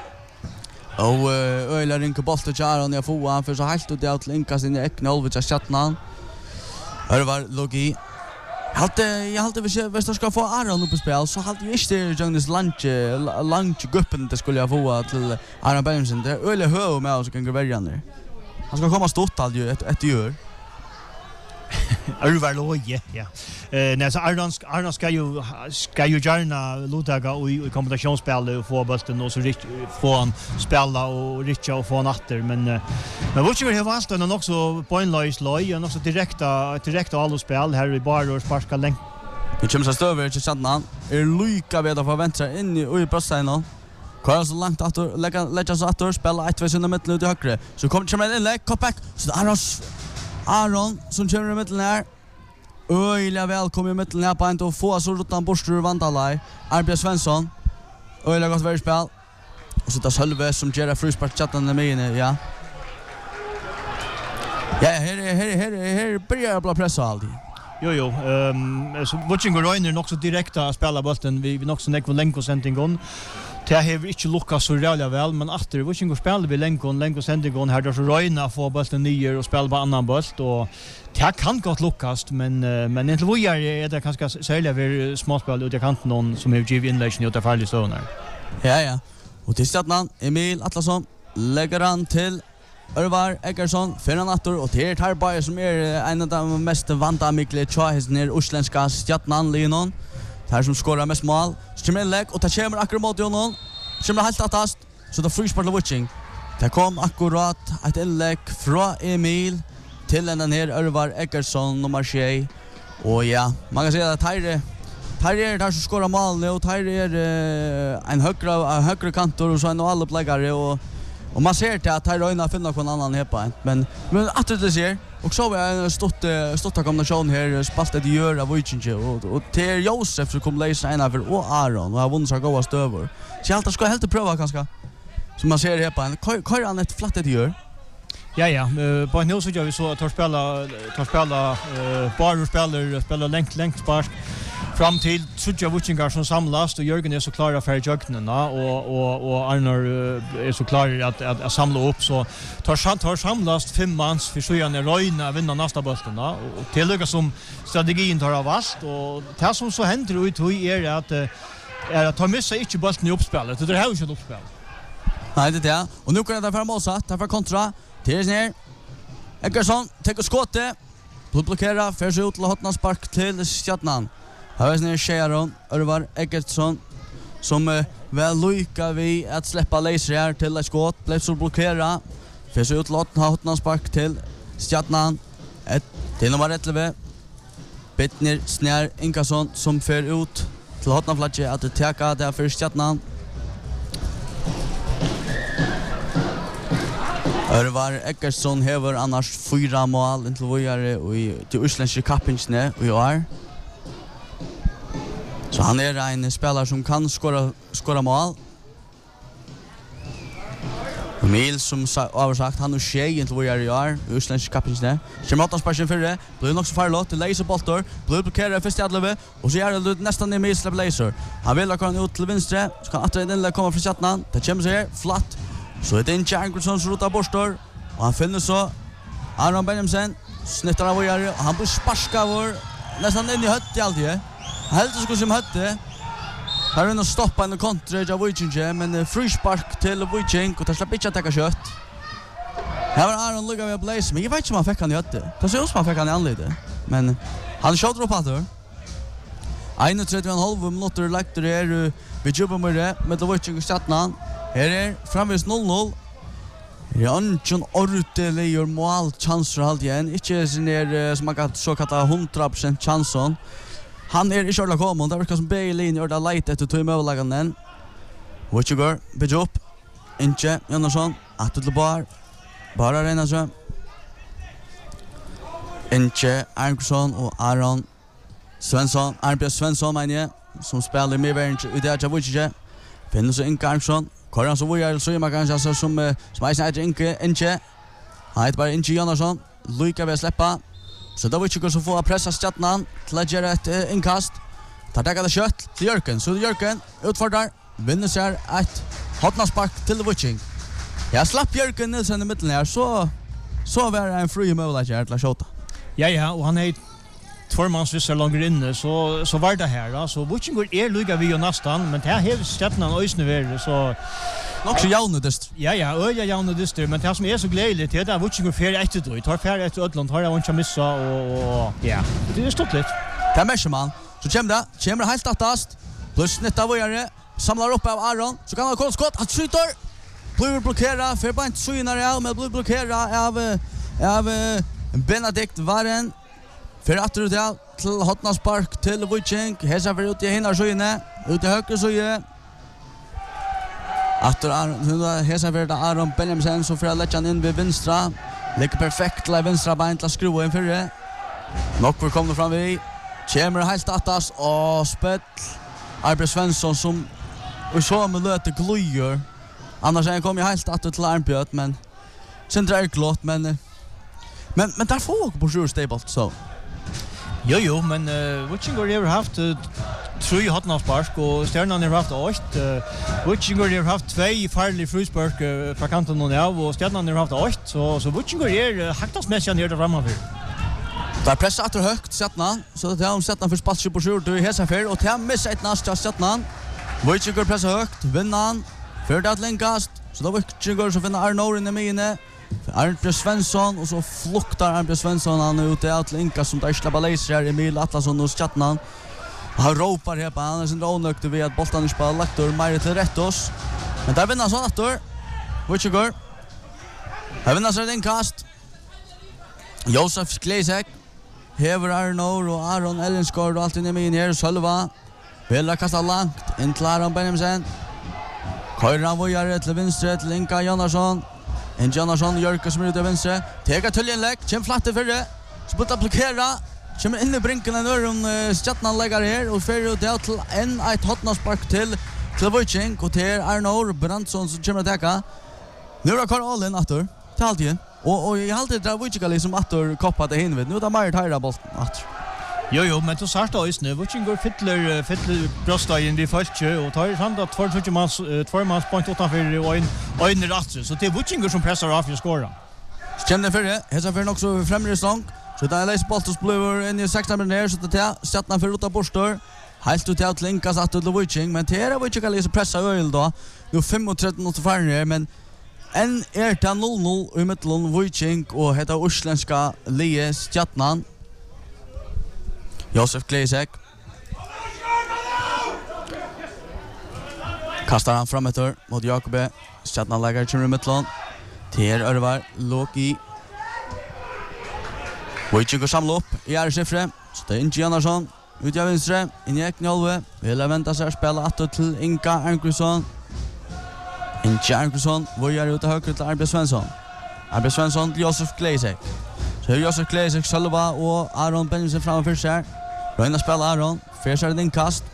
Och öjlar rinka bollen till Aron jag får han för så helt och det att linka sin ekne Olvich av Stjarnan. Här var Logi. Jag hade hvis jag ska få Aron upp i spel så hade jag inte Jonas lunch guppen det skulle jag få till Aron Benjamin. Det är öjla hög med oss kan gå värjan. Han ska komma stort all ju ett gör. Örvar Loje, ja. Nej så Arnon ska ju gärna låta i kombinationsspel och få bollen och så få han spela och Richard och få natter men Witchinger har valt den också pointless loj och också direkt alla spel här i bar och sparka länk. Det kommer så stöver till Stjarnan. Lycka vid att få vänta in i bussen. Kör så långt att lägga så att spela ett väg in i mitten ut i högre. Så kommer en inlägg, Koppback. Så Aron som kommer i mitten här. Øyla velkommen i mitten her på en til å få så rutan borster Vandalai. Arbjørn Svensson. Øyla godt vær i spill. Og så tar Sølve som gjør det fruspark chatten med inne, ja. Ja, her börjar bli pressa alltid. Jo, så Vucing och Reiner också direkt att spela bollen. Vi nog så nek Lenko sendingen. Det har inte lyckats så jävla väl, men efter Vucing och spelar vi Lenko sendingen här då så Reiner får bollen ner och spelar på annan boll och det kan gott lyckas, men inte vad är det kanske sälja vi småspel ut i kanten någon som har givit inläggen ut av farlig zoner. Ja. Och till starten Emil Atlasson lägger han till Örvar Eggersson, Ferran Attor och det här bara som en av de mest vanta Mikkel Chahisen i usländska stjärnan Leonon. Det här som skorar mest mål. Så kommer en lägg och det kommer akkurat mot honom. Kommer helt attast. Så det frispart av Vucing. Det kom akkurat ett inlägg från Emil till den här Örvar Eggersson nummer 6. Och ja, man kan säga att här där som skorar mål nu och här en högre kantor och så en alla pläggare och man ser till att här Reiner finner någon annan här på men att det ser och så är en stott kombination här spalt det gör av Vucing och till Josef som kommer läsa en över och Aron och har vunnit så goda stöver. Så allt ska helt pröva kanske. Som man ser här på en kör han ett flatt det gör. Ja, på en så gör vi så att tar spela bara spelar längt spark fram till Sudja Vucingar som samlas och Jörgen är så klar för jöknarna och Arnar är så klar att samla upp så tar samlas 5 mans för så gärna Reiner vinna nästa bollen och tillöka som strategin tar av vast och det som så händer ut är att ta missa inte bollen i uppspelet det har ju inte uppspel. Nej det är och nu kan det vara målsatt därför kontra till ner Eggersson tar skottet blockerar för sig ut till hotna spark till Stjärnan. Här är det Sharon Örvar Eggersson som väl lycka vi att släppa laser här till ett skott blev så blockera för sig ut hotna spark till Stjärnan till nummer 11 Bittner Snär Inkasson som för ut till hotna flatje att täcka där för Stjärnan. Örvar Eggersson hever annars 4 mål intill vågare i till usländska kappingsne och år. Så han är en spelare som kan skora mål. Emil som översagt han och tjej intill vågare i år i usländska kappingsne. Kommer åt sparken för det. Blir också farlott till laser boltor. Blir blockerar först i Adlöve och så gör det nästan Emil släpper laser. Han vill komma ut till vänster så kan att den komma från Stjärnan. Det kommer så här flatt. Så det är inte Angersson som rotar borstor och han finner så Aron Benjamin snittar av och han blir sparska vår nästan in i hött i alltid. Helt så som hötte. Här är en stoppa en kontra av Vucing men frispark till Vucing och tar släpper inte att ta kött. Här var Aron lugga med Blaze men jag vet inte om han fick han i hötte. Det ser ut som han fick han i anlite. Men han skjuter upp att det. 31,5 minuter lagt det är vi jobbar med Vucing och Stjärnan. Här är framvis 0-0. Janjon ordentliga målchanser allt igen. Inte sin som man kan så kalla 100% chansen. Han är i själva kommen där verkar som Bailey gör det light efter två mållägganden. Vucing bygger upp. Inte Jonasson att det bara rena så. Inte Angersson och Aron Svensson, Arbjørn Svensson menar jag som spelar med vänster ut där Vucing. Finner så Angersson Koran så var så man kan säga som är inte. Han heter bara inte Jonasson. Lycka vill släppa. Så då vill så få pressa Stjärnan till att göra ett inkast. Tar det kött till Jörgen. Så Jörgen utfordrar. Vinner sig ett hotnaspark till Vucing. Jag slapp Jörgen Nilsson i mitten här så var det en fri möjlighet till att skjuta. Ja, och han är tvåmansvissar långt inne så var det här då så Vucing är lugga vi och nästan men det här har Stjärnan ösne ver så också jaunudist. Ja, jaunudist men det som är så glädjligt det är Vucing fer efter då. Tar fer efter Ödland har jag inte missa och ja. Det är stort lite. Det är mer man. Så kommer helt attast. Plus snitta vågare samlar upp av Aron så kan han kolla skott att skjuter. Blir blockerad för bara inte synare men blir blockerad av Benedikt Varen. För att det till hotnaspark till Vucing. Hesa för ut i hinnar sjöne. Ut i höger sjö. Att hesa för Aron Benjamin så för att lägga in vid vänstra. Lägger perfekt till vänstra ben till skruva in för det. Nokkur kommer fram vi. Kommer helt attas og spett. Arbe Svensson som och så med löte glöjer. Annars han kommer helt att till Arnbjörn men sen drar klart men där får jag på sure stable så. Jo, men Witchinger har haft 3 hotnavspark och Stjärnan har haft 8. Witchinger har haft 2 farliga fruspark från kanten och av och Stjärnan har haft 8 så Witchinger är haktas mest ner där framöver. Där pressar att högt Stjärnan så det har Stjärnan för spats på sure till hesa för och till miss ett nästa Stjärnan. Witchinger pressar högt, vinnan för att länkast så då Witchinger så finner Arnor in i mine. Arnbjörn Svensson och så fluktar Arnbjörn Svensson han ut att länka som där släpper laser Emil Atlasson och Stjärnan. Han ropar här på han är sin ronökt vid att bollen spelar lagt ur mer till rätt oss. Men där vinner så åter. Witchiger. Här vinner så den kast. Josef Glesek. Hever Arnor och Aron Ellenskog och allt inne med in här själva. Vill kasta långt in till Aron Benjamin. Køyran vojar til venstre til Inka Jonasson. En Jonasson Jørke som ut til venstre. Tega tøljenlegg, kjem flatte fyrre. Sputta blokkera. Kommer inn i brinken en øren Stjärnan legger her. Og fer ut til en et hotnaspark til Viking. Og til Arnor Brandsson som kommer teka. Nu er Karl Allen atter. Til halvtiden. Og jeg alltid drar Viking som atter koppa til hinvid. Nu er det mer tøyra bolten atter. Jo, men to sarta øysne. Witchinger fyller brøstdagen vi første, og tar samt at 2 manns point utanfor og en ratre. Så det er Witchinger som pressar av for å skåra. Kjenner fyrre, hesa fyrre også fremre stång. Så det er leis Boltos bløver inn i 16 minutter her, så det er Stjärnan for ut av borstår. Helt ut til at Linkas at til Viking, men det er Viking kan pressa øyel da. Nu 35 minutter færre her, men en er til 0-0 i middelen Viking og heter uslenska Lie Stjärnan. Josef Glesek. Kastar han fram etter mot Jakobe. Stjärnan lägger kommer i middelen. Ter Örvar Loki. Wojciech går samla upp i R-siffre. Så det är Inge Andersson. Ut av venstre. In i Eknjolve. Vill vänta sig att spela att till Inka Arngrusson. Inge Arngrusson. Vojar ut av höger till Arbe Svensson. Arbe Svensson till Josef Glesek. Så är Josef Glesek själva och Aron Benjamin framför sig. Röjna spela Aron. Färsar ett inkast.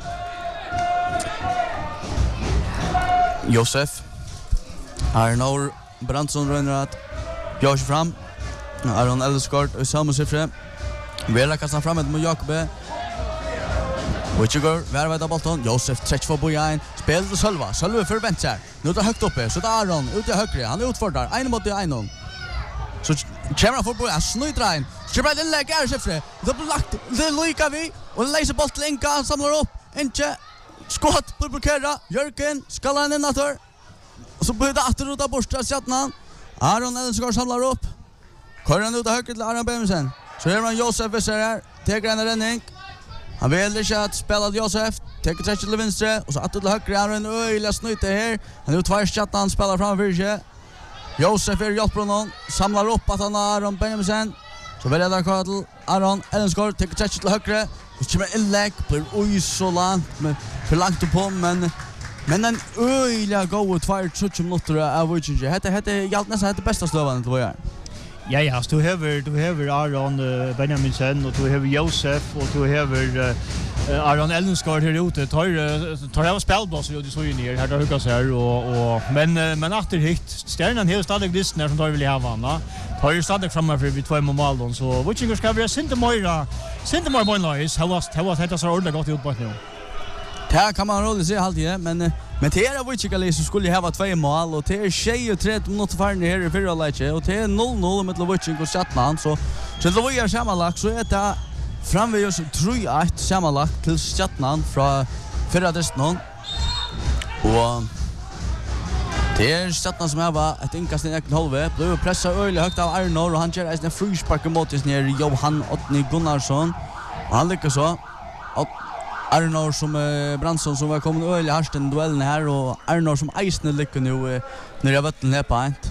Josef. Arnor Brandsson röjnar att björs fram. Aron Elskort och samma siffra. Vela kastar fram mot Jakobe. Witchiger värvar av bollen. Josef träck för Bojan. Spel till Sölva. Sölva för Bencher. Nu tar högt uppe. Så tar Aron ut i högre. Han utfordrar. En mot en. Så kommer för Bojan. Snöjt in. Skriver ett inlägg är siffra. Det blir lagt. Det lyckas vi. Och läser boll till Inka. Samlar upp. Inte. Skott på blockera. Jörgen. Skallar han innanför. Och så blir det åter ut av borsta Stjärnan. Aron Elskort samlar upp. Kører ut av høyre til Aron Benjamin. Så er han Josef visser her. Teker en renning. Han vil ikke at spela til Josef. Teker trekk til venstre. Og så at til høyre. Han er en øyelig snyte her. Han er jo tvær Stjärnan. Han spiller framfor ikke. Josef er hjelper noen. Samlar opp at han har Aron Benjamin. Så vil jeg da kører til Aron Ellenskog. Teker trekk til høyre. Så kommer innlegg. Blir så langt. For langt på. Men en øyelig gode 2-3 minutter av Viking. Hette gjaldt nesten hette beste støvene til å gjøre. Ja, du hever Aron Benjaminsen och du hever Josef och du hever Aron Ellenskog här ute. Tar jag spelboss och du så in här där huggas här och men efter hit Stjärnan har stadig listen som tar vill ha vanna. Tar ju stadig framför vid 2 mål så Witchinger ska bli synte mer bonlies. How was heter så ordentligt gott ut på nu. Det kan man roligt se alltid, men det är Witchinger som skulle ha 2 mål och det är 23 minuter färre här i förra läget och det är 0-0 med Witchinger och Stjärnan så det var sammanlagt så är det framvid oss 3-1 sammanlagt till Stjärnan från förra destination och det är Stjärnan som har ett inkast i egen halve blev pressat öjligt högt av Arnor och han kör en frispark mot oss ner Johan Ottny Gunnarsson och han lyckas så Arnor som Brandsson som var kommit öjligt harst i duellen här och Arnor som eisne lyckas nu när jag vet den här på ett.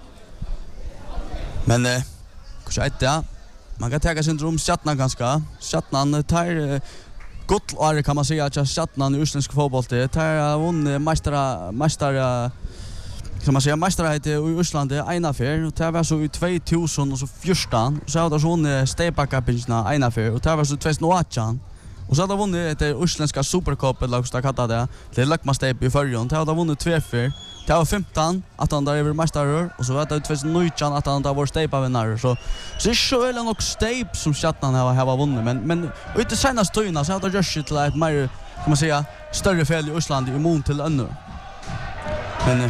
Men kanske ett ja. Man kan ta sin rum Stjärnan ganska. Stjärnan tar gott år kan man säga att Stjärnan i utländsk fotboll det tar vunnit mästare kan man säga mästerhet i Island ena för och det var så i 2014 så hade hon stepacupinna ena för och det var så 2018 och så hade hon vunnit det isländska supercupen lag så kallade det. Det lackma step i förrjon. Det hade vunnit 2 för. Det var 15 att han där över mästare och så var det 2019 att han där var stepa vinnare så är själva nog step som Stjarnan har vunnit men ute senaste tiden så hade just till ett mer kan man säga större fel i Island i mån till ännu. Men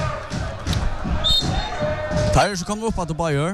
Tyre så kommer upp att Bayer.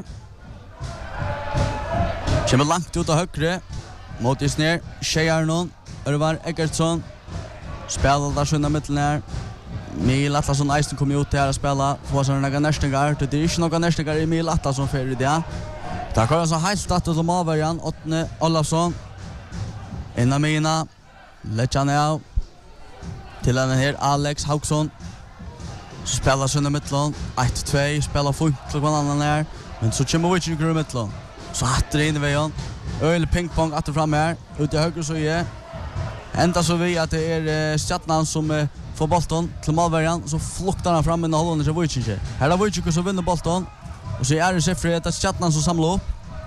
Kommer långt ut av högre mot Isner, Shejarnon, Örvar Eggertsson. Spelar där sjunde mitten här. Emil Atlasson Eisen kommer ut här och spela. Får såna några nästingar. Det är inte några nästingar Emil Atlasson för det. Där kommer så helt start till Malvarian, Åtne Olafsson. Inna mina Lechanel till den här Alex Hauksson. Spelar sjunde mitten 1-2 spelar fint till någon annan här. Men så kommer vi till grund mitten. Så hattar in i vägen. Öl pingpong att fram här ut i höger så är ända så vi att det är Stjarnan som får bollen till Malvarian så fluktar han fram med hållen till Wojciech. Här har Wojciech som vinner bollen och så är det Sefred att Stjarnan som samlar upp.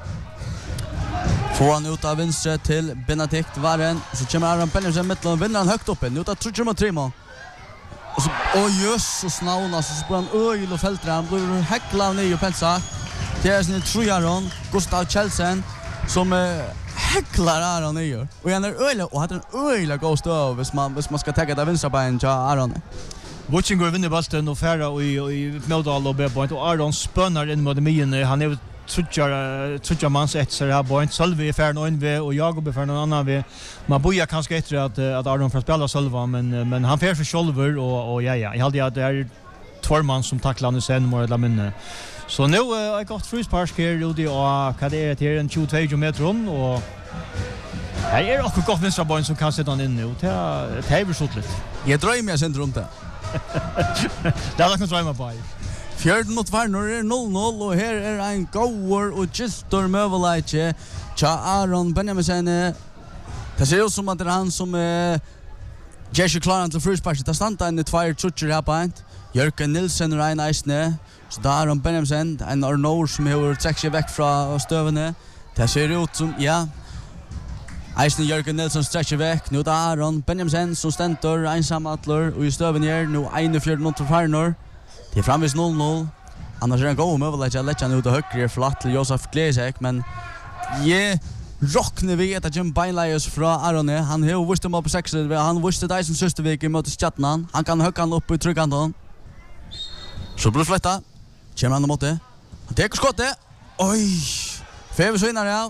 Får han ut av vänster till Benedikt Varen så kommer Aron Benjamin mitten och vinner han högt uppe ut av 3-3 mål. Och så Jesus nauna så spelar han öl och fältrar han blir häckla ner och pensa. Det är sin Trojaron Gustav Kjellsen som häcklar Aron ner. Och han är öl och hade en öl gå stå hvis man ska ta det vänstra benet till Aron. Wojciech vinner bollen och färra i Mjøndalen och B-point och Aron spänner in mot mien. Han är trutjar mans efter här point. Sölvi är färd och vi och jag går för någon annan vi. Man bojar kanske efter att Aron får spela Sölva men han får för shoulder och ja. Jag hade att det är två man som tacklar nu sen mot la minne. Så nu har jag gått frispark här ute och vad det är till en 22 meter och här är också gott vänstra boll som kan sätta in nu. Det är så lätt. Jag drömmer jag sen runt det. Det är något drömma på. 14 mot Varnor är 0-0 och här är en goer och Gistor Mövelaiche. Tja Aron Benjamin. Det ser ut som att det är han som ger sig klaran till frispark. Det stannar en 2-3 här på en. Jörgen Nilsen och Rein Eisne. Så där Aron Benjamin, en Arnor som har träckt sig väck från stövene. Det ser ut som, ja. Eisne Jörgen Nilsen sträcker väck. Nu är Aron Benjamin som ständer ensamatler och i stöven här. Nu 41 mot Varnor. Det är framvis 0-0. Annars är det en god möjlighet att lägga ut och högre förlatt till Josef Glesek. Men rocknar vi att Jim Beinleius från Arone. Han har visst på 6. Han visste det som sista veckan mot Stjarnan. Han kan högga han upp i tryggande. Så blir flätta. Kommer han mot det. Han tar skottet. Oj! Fäver så innan ja.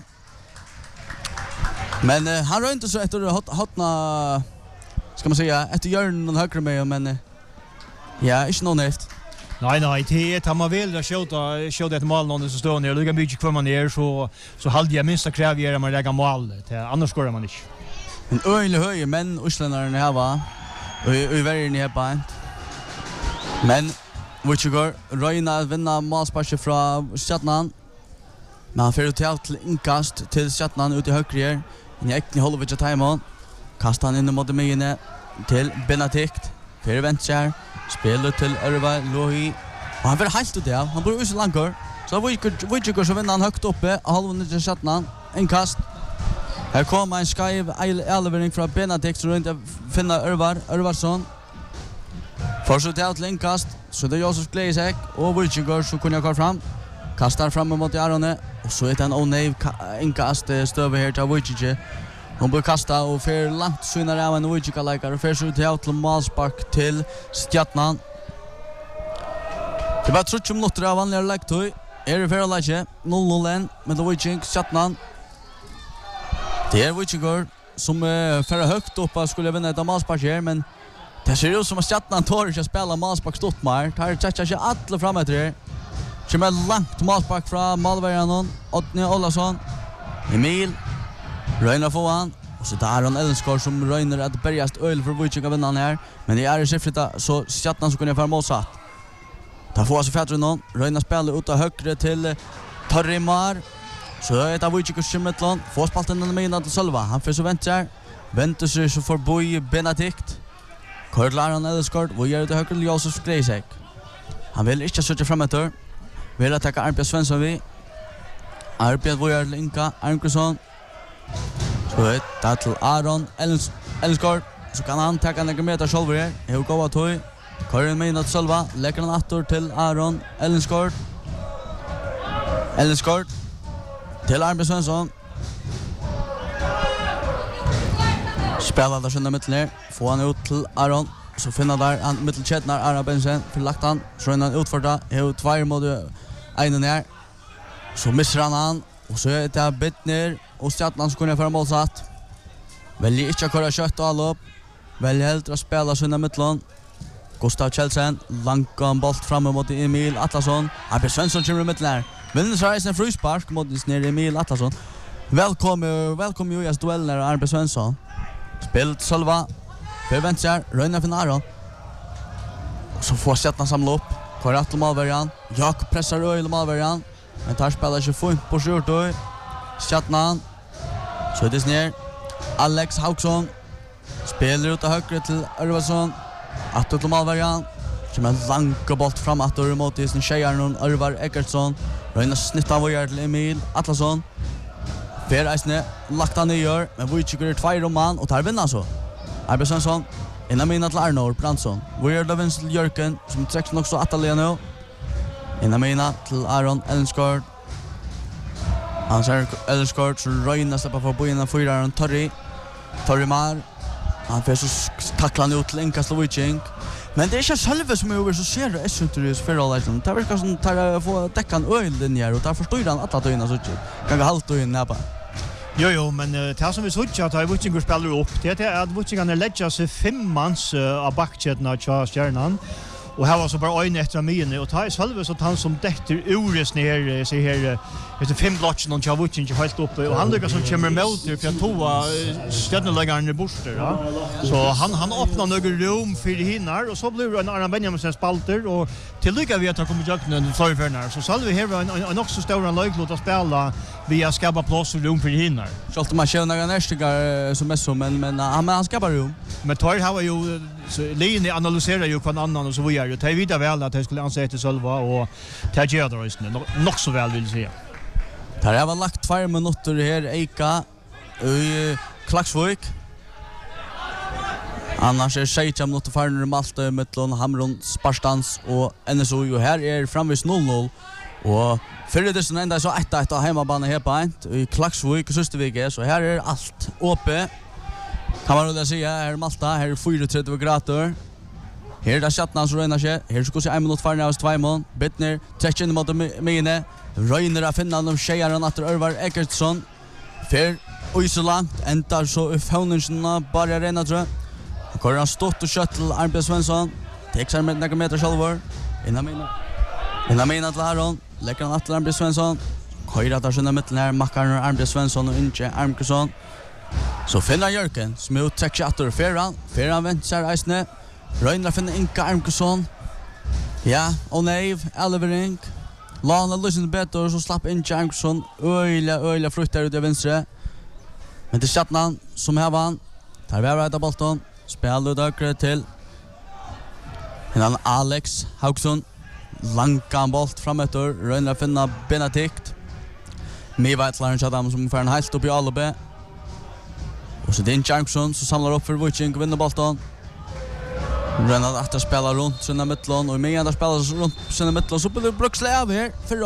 Men han rör inte så efter hotna ska man säga efter hjörnen och högre med men ja, inte någon efter. Nej, det har man väl att skjuta ett mål någon som står ner. Det kan mycket kvar man är så halde jag minsta kräv göra man lägga mål. Annars går man inte. En öjlig höj men Oslandaren här va. Och väljer ni här på. Men Wojciech Röjna vinner målspark från Stjarnan. Men han får till inkast till Stjarnan ut i högre. En äkning håller vid Taimon. Kastar han in mot mine till Benedikt. För vänster. Spelar till Örvar Lohi. Och han får helt ut det. Han bor ut så långt. Så Wojciech så vinner han högt uppe. Halvan till Stjarnan. Inkast. Här kommer en skaiv elvering från Benedikt så runt finna Örvarsson. Får till inkast. Så det är Josef Glesek och Wojciech så kunde jag gå fram. Kastar fram mot Arone och så är det en onödig inkast stöver här till Wojciech. Hon blir kasta och för långt synar av en Wojciech likar och för så till målspark till Stjarnan. Det var 30 minuter av vanliga lektoy. Är det för läge 0-0 med Wojciech Stjarnan. Det är Wojciech som för högt upp skulle vinna ett målspark här men det ser ut som att Stjarnan tar inte att spela målspark stort mer. Tar tjatcha sig alla fram efter det. Kommer långt målspark från Malvarianon. Åtne Olafsson. Emil. Röjnar få han. Och så där Aron Elskor som röjnar att bärgast öl för Wojciech att vinna han här. Men det är siffrita så Stjarnan så kunde jag föra målsatt. Där får alltså Fädren någon. Röjnar spelar ut av högre till Torrimar. Så är det Wojciech i mittland. Får spalten den med till Sölva. Han får så väntar. Väntar sig så får Boy Benedikt. Kort Aron Elskor. Vi gör det högre till Josef Glesek. Han vill inte söka framåt. Vill attacka Arnbjörn Svensson vi. Arnbjörn Vojar Linka Arngrusson. Så det till Aron Ellensgård. Så kan han ta några meter själv här. Hur går det toy? Karin med att Silva lägger han åter till Aron Ellensgård. Ellensgård till Arnbjörn Svensson. Spelar där sjönda mitten. Får han ut till Aron. Så finner där han mittelchetnar Aron Bensen för lagt han. Så han utförda. Hur två mot en ner. Så missar han och så är det Bittner och Stjärnan som kunde föra målsatt. Väljer inte att köra kött och alla upp. Väljer helt att spela sjönda mitten. Gustav Kjellsen lankan bolt fram mot Emil Atlasson. Arnbjörn Svensson kommer i mitten. Vinner så en frispark mot ner Emil Atlasson. Välkommen ju i duellen där Arnbjörn Svensson. Spelet Silva. För vänster Röjna för Aron. Så får Stjärnan samla upp. Karat och Malverian. Jakob pressar Röjl och Malverian. Men tar spelar 25 på skjortor. Stjärnan. Så är det ner. Alex Hauksson. Spelar ut av högre till Örvarsson. Atto till Malverian. Som en långa bolt fram att mot sin tjejarnon Örvar Eckertsson. Röjna snittan Vojar till Emil Atlasson. Fer eisne lagt han gör, men Vujiciker 2 man och tar vinna så. Arnbjörn Svensson innan mina till Arnor Brandsson. Vojar Lövens till Jörken som träcks nog så Atalia nu. Innan mina till Aron Ellensgård. Han ser Ellensgård så Röjna släpper för bojen 4 Torri Mar. Han får så tackla ut till Inka Slovicink. Men det är inte själva som är över så ser det Essunturis förhållanden. Det verkar som att få täckan öllinjer och där förstår han alla tyna så kan halt och in näpa. Jo, men det som vi såg att Vujiciker spelar upp det är att Vujiciker lägger sig 5 mans av backchetten av Stjärnan. Och här var så bara en efter mig och tar själva så han som detter ures ner sig här efter 5 blocken och Chavuchin helt uppe och han lyckas som kommer mot det för att toa stjärneläggaren i borster ja. Så han öppnar några rum för hinnar och så blir det en Aron Benjaminsen spalter och tillika vi att komma jag den förfärnar så så vi här en också stor löglåt att spela via skapa plats och rum för hinnar. Så att man kör några nästigar som är så men han skapar rum. Men tar har ju Lini analyserar ju på en annan och så vidare. Det är vidare väl att jag skulle anse till Sölva och det gör det just nog så väl vill säga. Där har vi lagt 2 minuter här Eika i Klaksvik. Annars är 6 minuter farner Malta mellan Hamron Sparstans och NSO och här är framvis 0-0 och för det är ända så 1-1 hemmabane här på ett i Klaksvik Söstervik så här är allt uppe. Kan man väl säga här Malta här 34 grader. Här där Stjärnan så rönar sig. Här ska se 1 minut farner av 2 mål. Bittner täcker in mot Mine. Röjner av finna de tjejarna att Örvar Eckertsson. För och så långt ända så i faunen bara rena tror jag. Går han stått och kött till Arnbjörn Svensson. Täcker med några meter själva. Innan mina till Aron. Lägger han till Arnbjörn Svensson. Köra där sjönda mitten här. Mackar Arnbjörn Svensson och Inge Arngrusson. Så finner Jörgen som är uttäckt att Ferran väntar eisne. Röjner finner Inka Arngrusson. Ja, och nej, Elverink. Lana lyssnar bättre så slapp Inge Arngrusson. Öjla fruktar ut i vänster. Men det är Stjärnan som här vann. Tar vi av bollen. Spelar ut högre till. Innan Alex Hauksson. Lankan bolt framöver. Röjner finner Benedikt. Mivatlaren Chatham som får en helt upp i Albe. Och så Din Jankson så samlar upp för Vujiciker och vinner bollen. Renat att spela runt sina mittlån och med andra spelar runt sina mittlån så blir det bruksläge av här för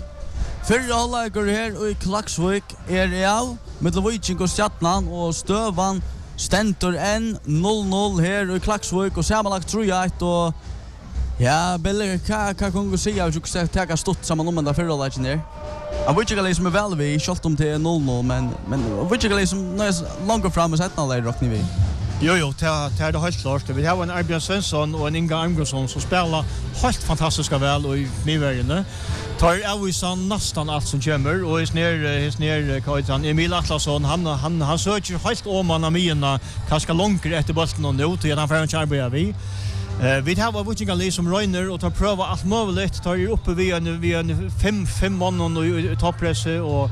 all går här och i Klaksvik är det av med Vujiciker och Stjärnan och Stövan stentor 1-0 här i Klaksvik och sammanlagt tror jag och ja, Belle kan gå se jag skulle ta stort samman om den för all där. Jag vet inte liksom väl vi skott om till 0-0 men vet inte liksom långt fram och sätta där rockar vi. Jo, det är det helt klart. Vi har en Arnbjörn Svensson och en Inga Arngrusson som spelar helt fantastiska väl och i nivåerna. Tar avvisan nästan allt som kommer och är ner Kajtan Emil Atlasson han söker helt om han mina kanske långt efter bollen och nu till han får en arbeta vi. Vi har Vujiciker som Röjner och tar pröva allt möjligt. Tar ju uppe vi en 5 man i toppress och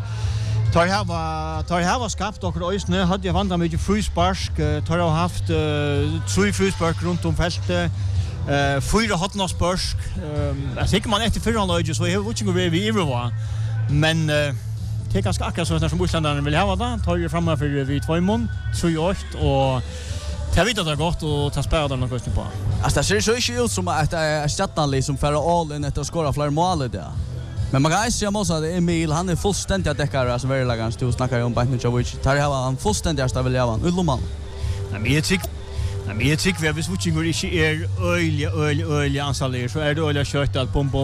tar här skapt och ösne hade jag vandrat mycket frispark. Tar har haft 3 frispark runt om fältet. Fyra hotnospörsk. Jag tycker man efter förra laget så är Wutchingor vi Iverva. Men det är ganska akkurat så som motståndaren vill ha det. Tar ju framme för vi 2 mån, 3-8 och jag vet att det är gott och ta spela den någon på. Alltså det ser så inte ut som att det är Stjärnan som för all in efter att skora fler mål där. Men man kan säga att Emil han är fullständigt att täcka alltså väldigt lagans du snackar om Bajnovic. Tar han fullständigt att vilja han Ulloman. Men jag tycker vi har Wutchingor inte är öliga ansaler så är det öliga kött att bomba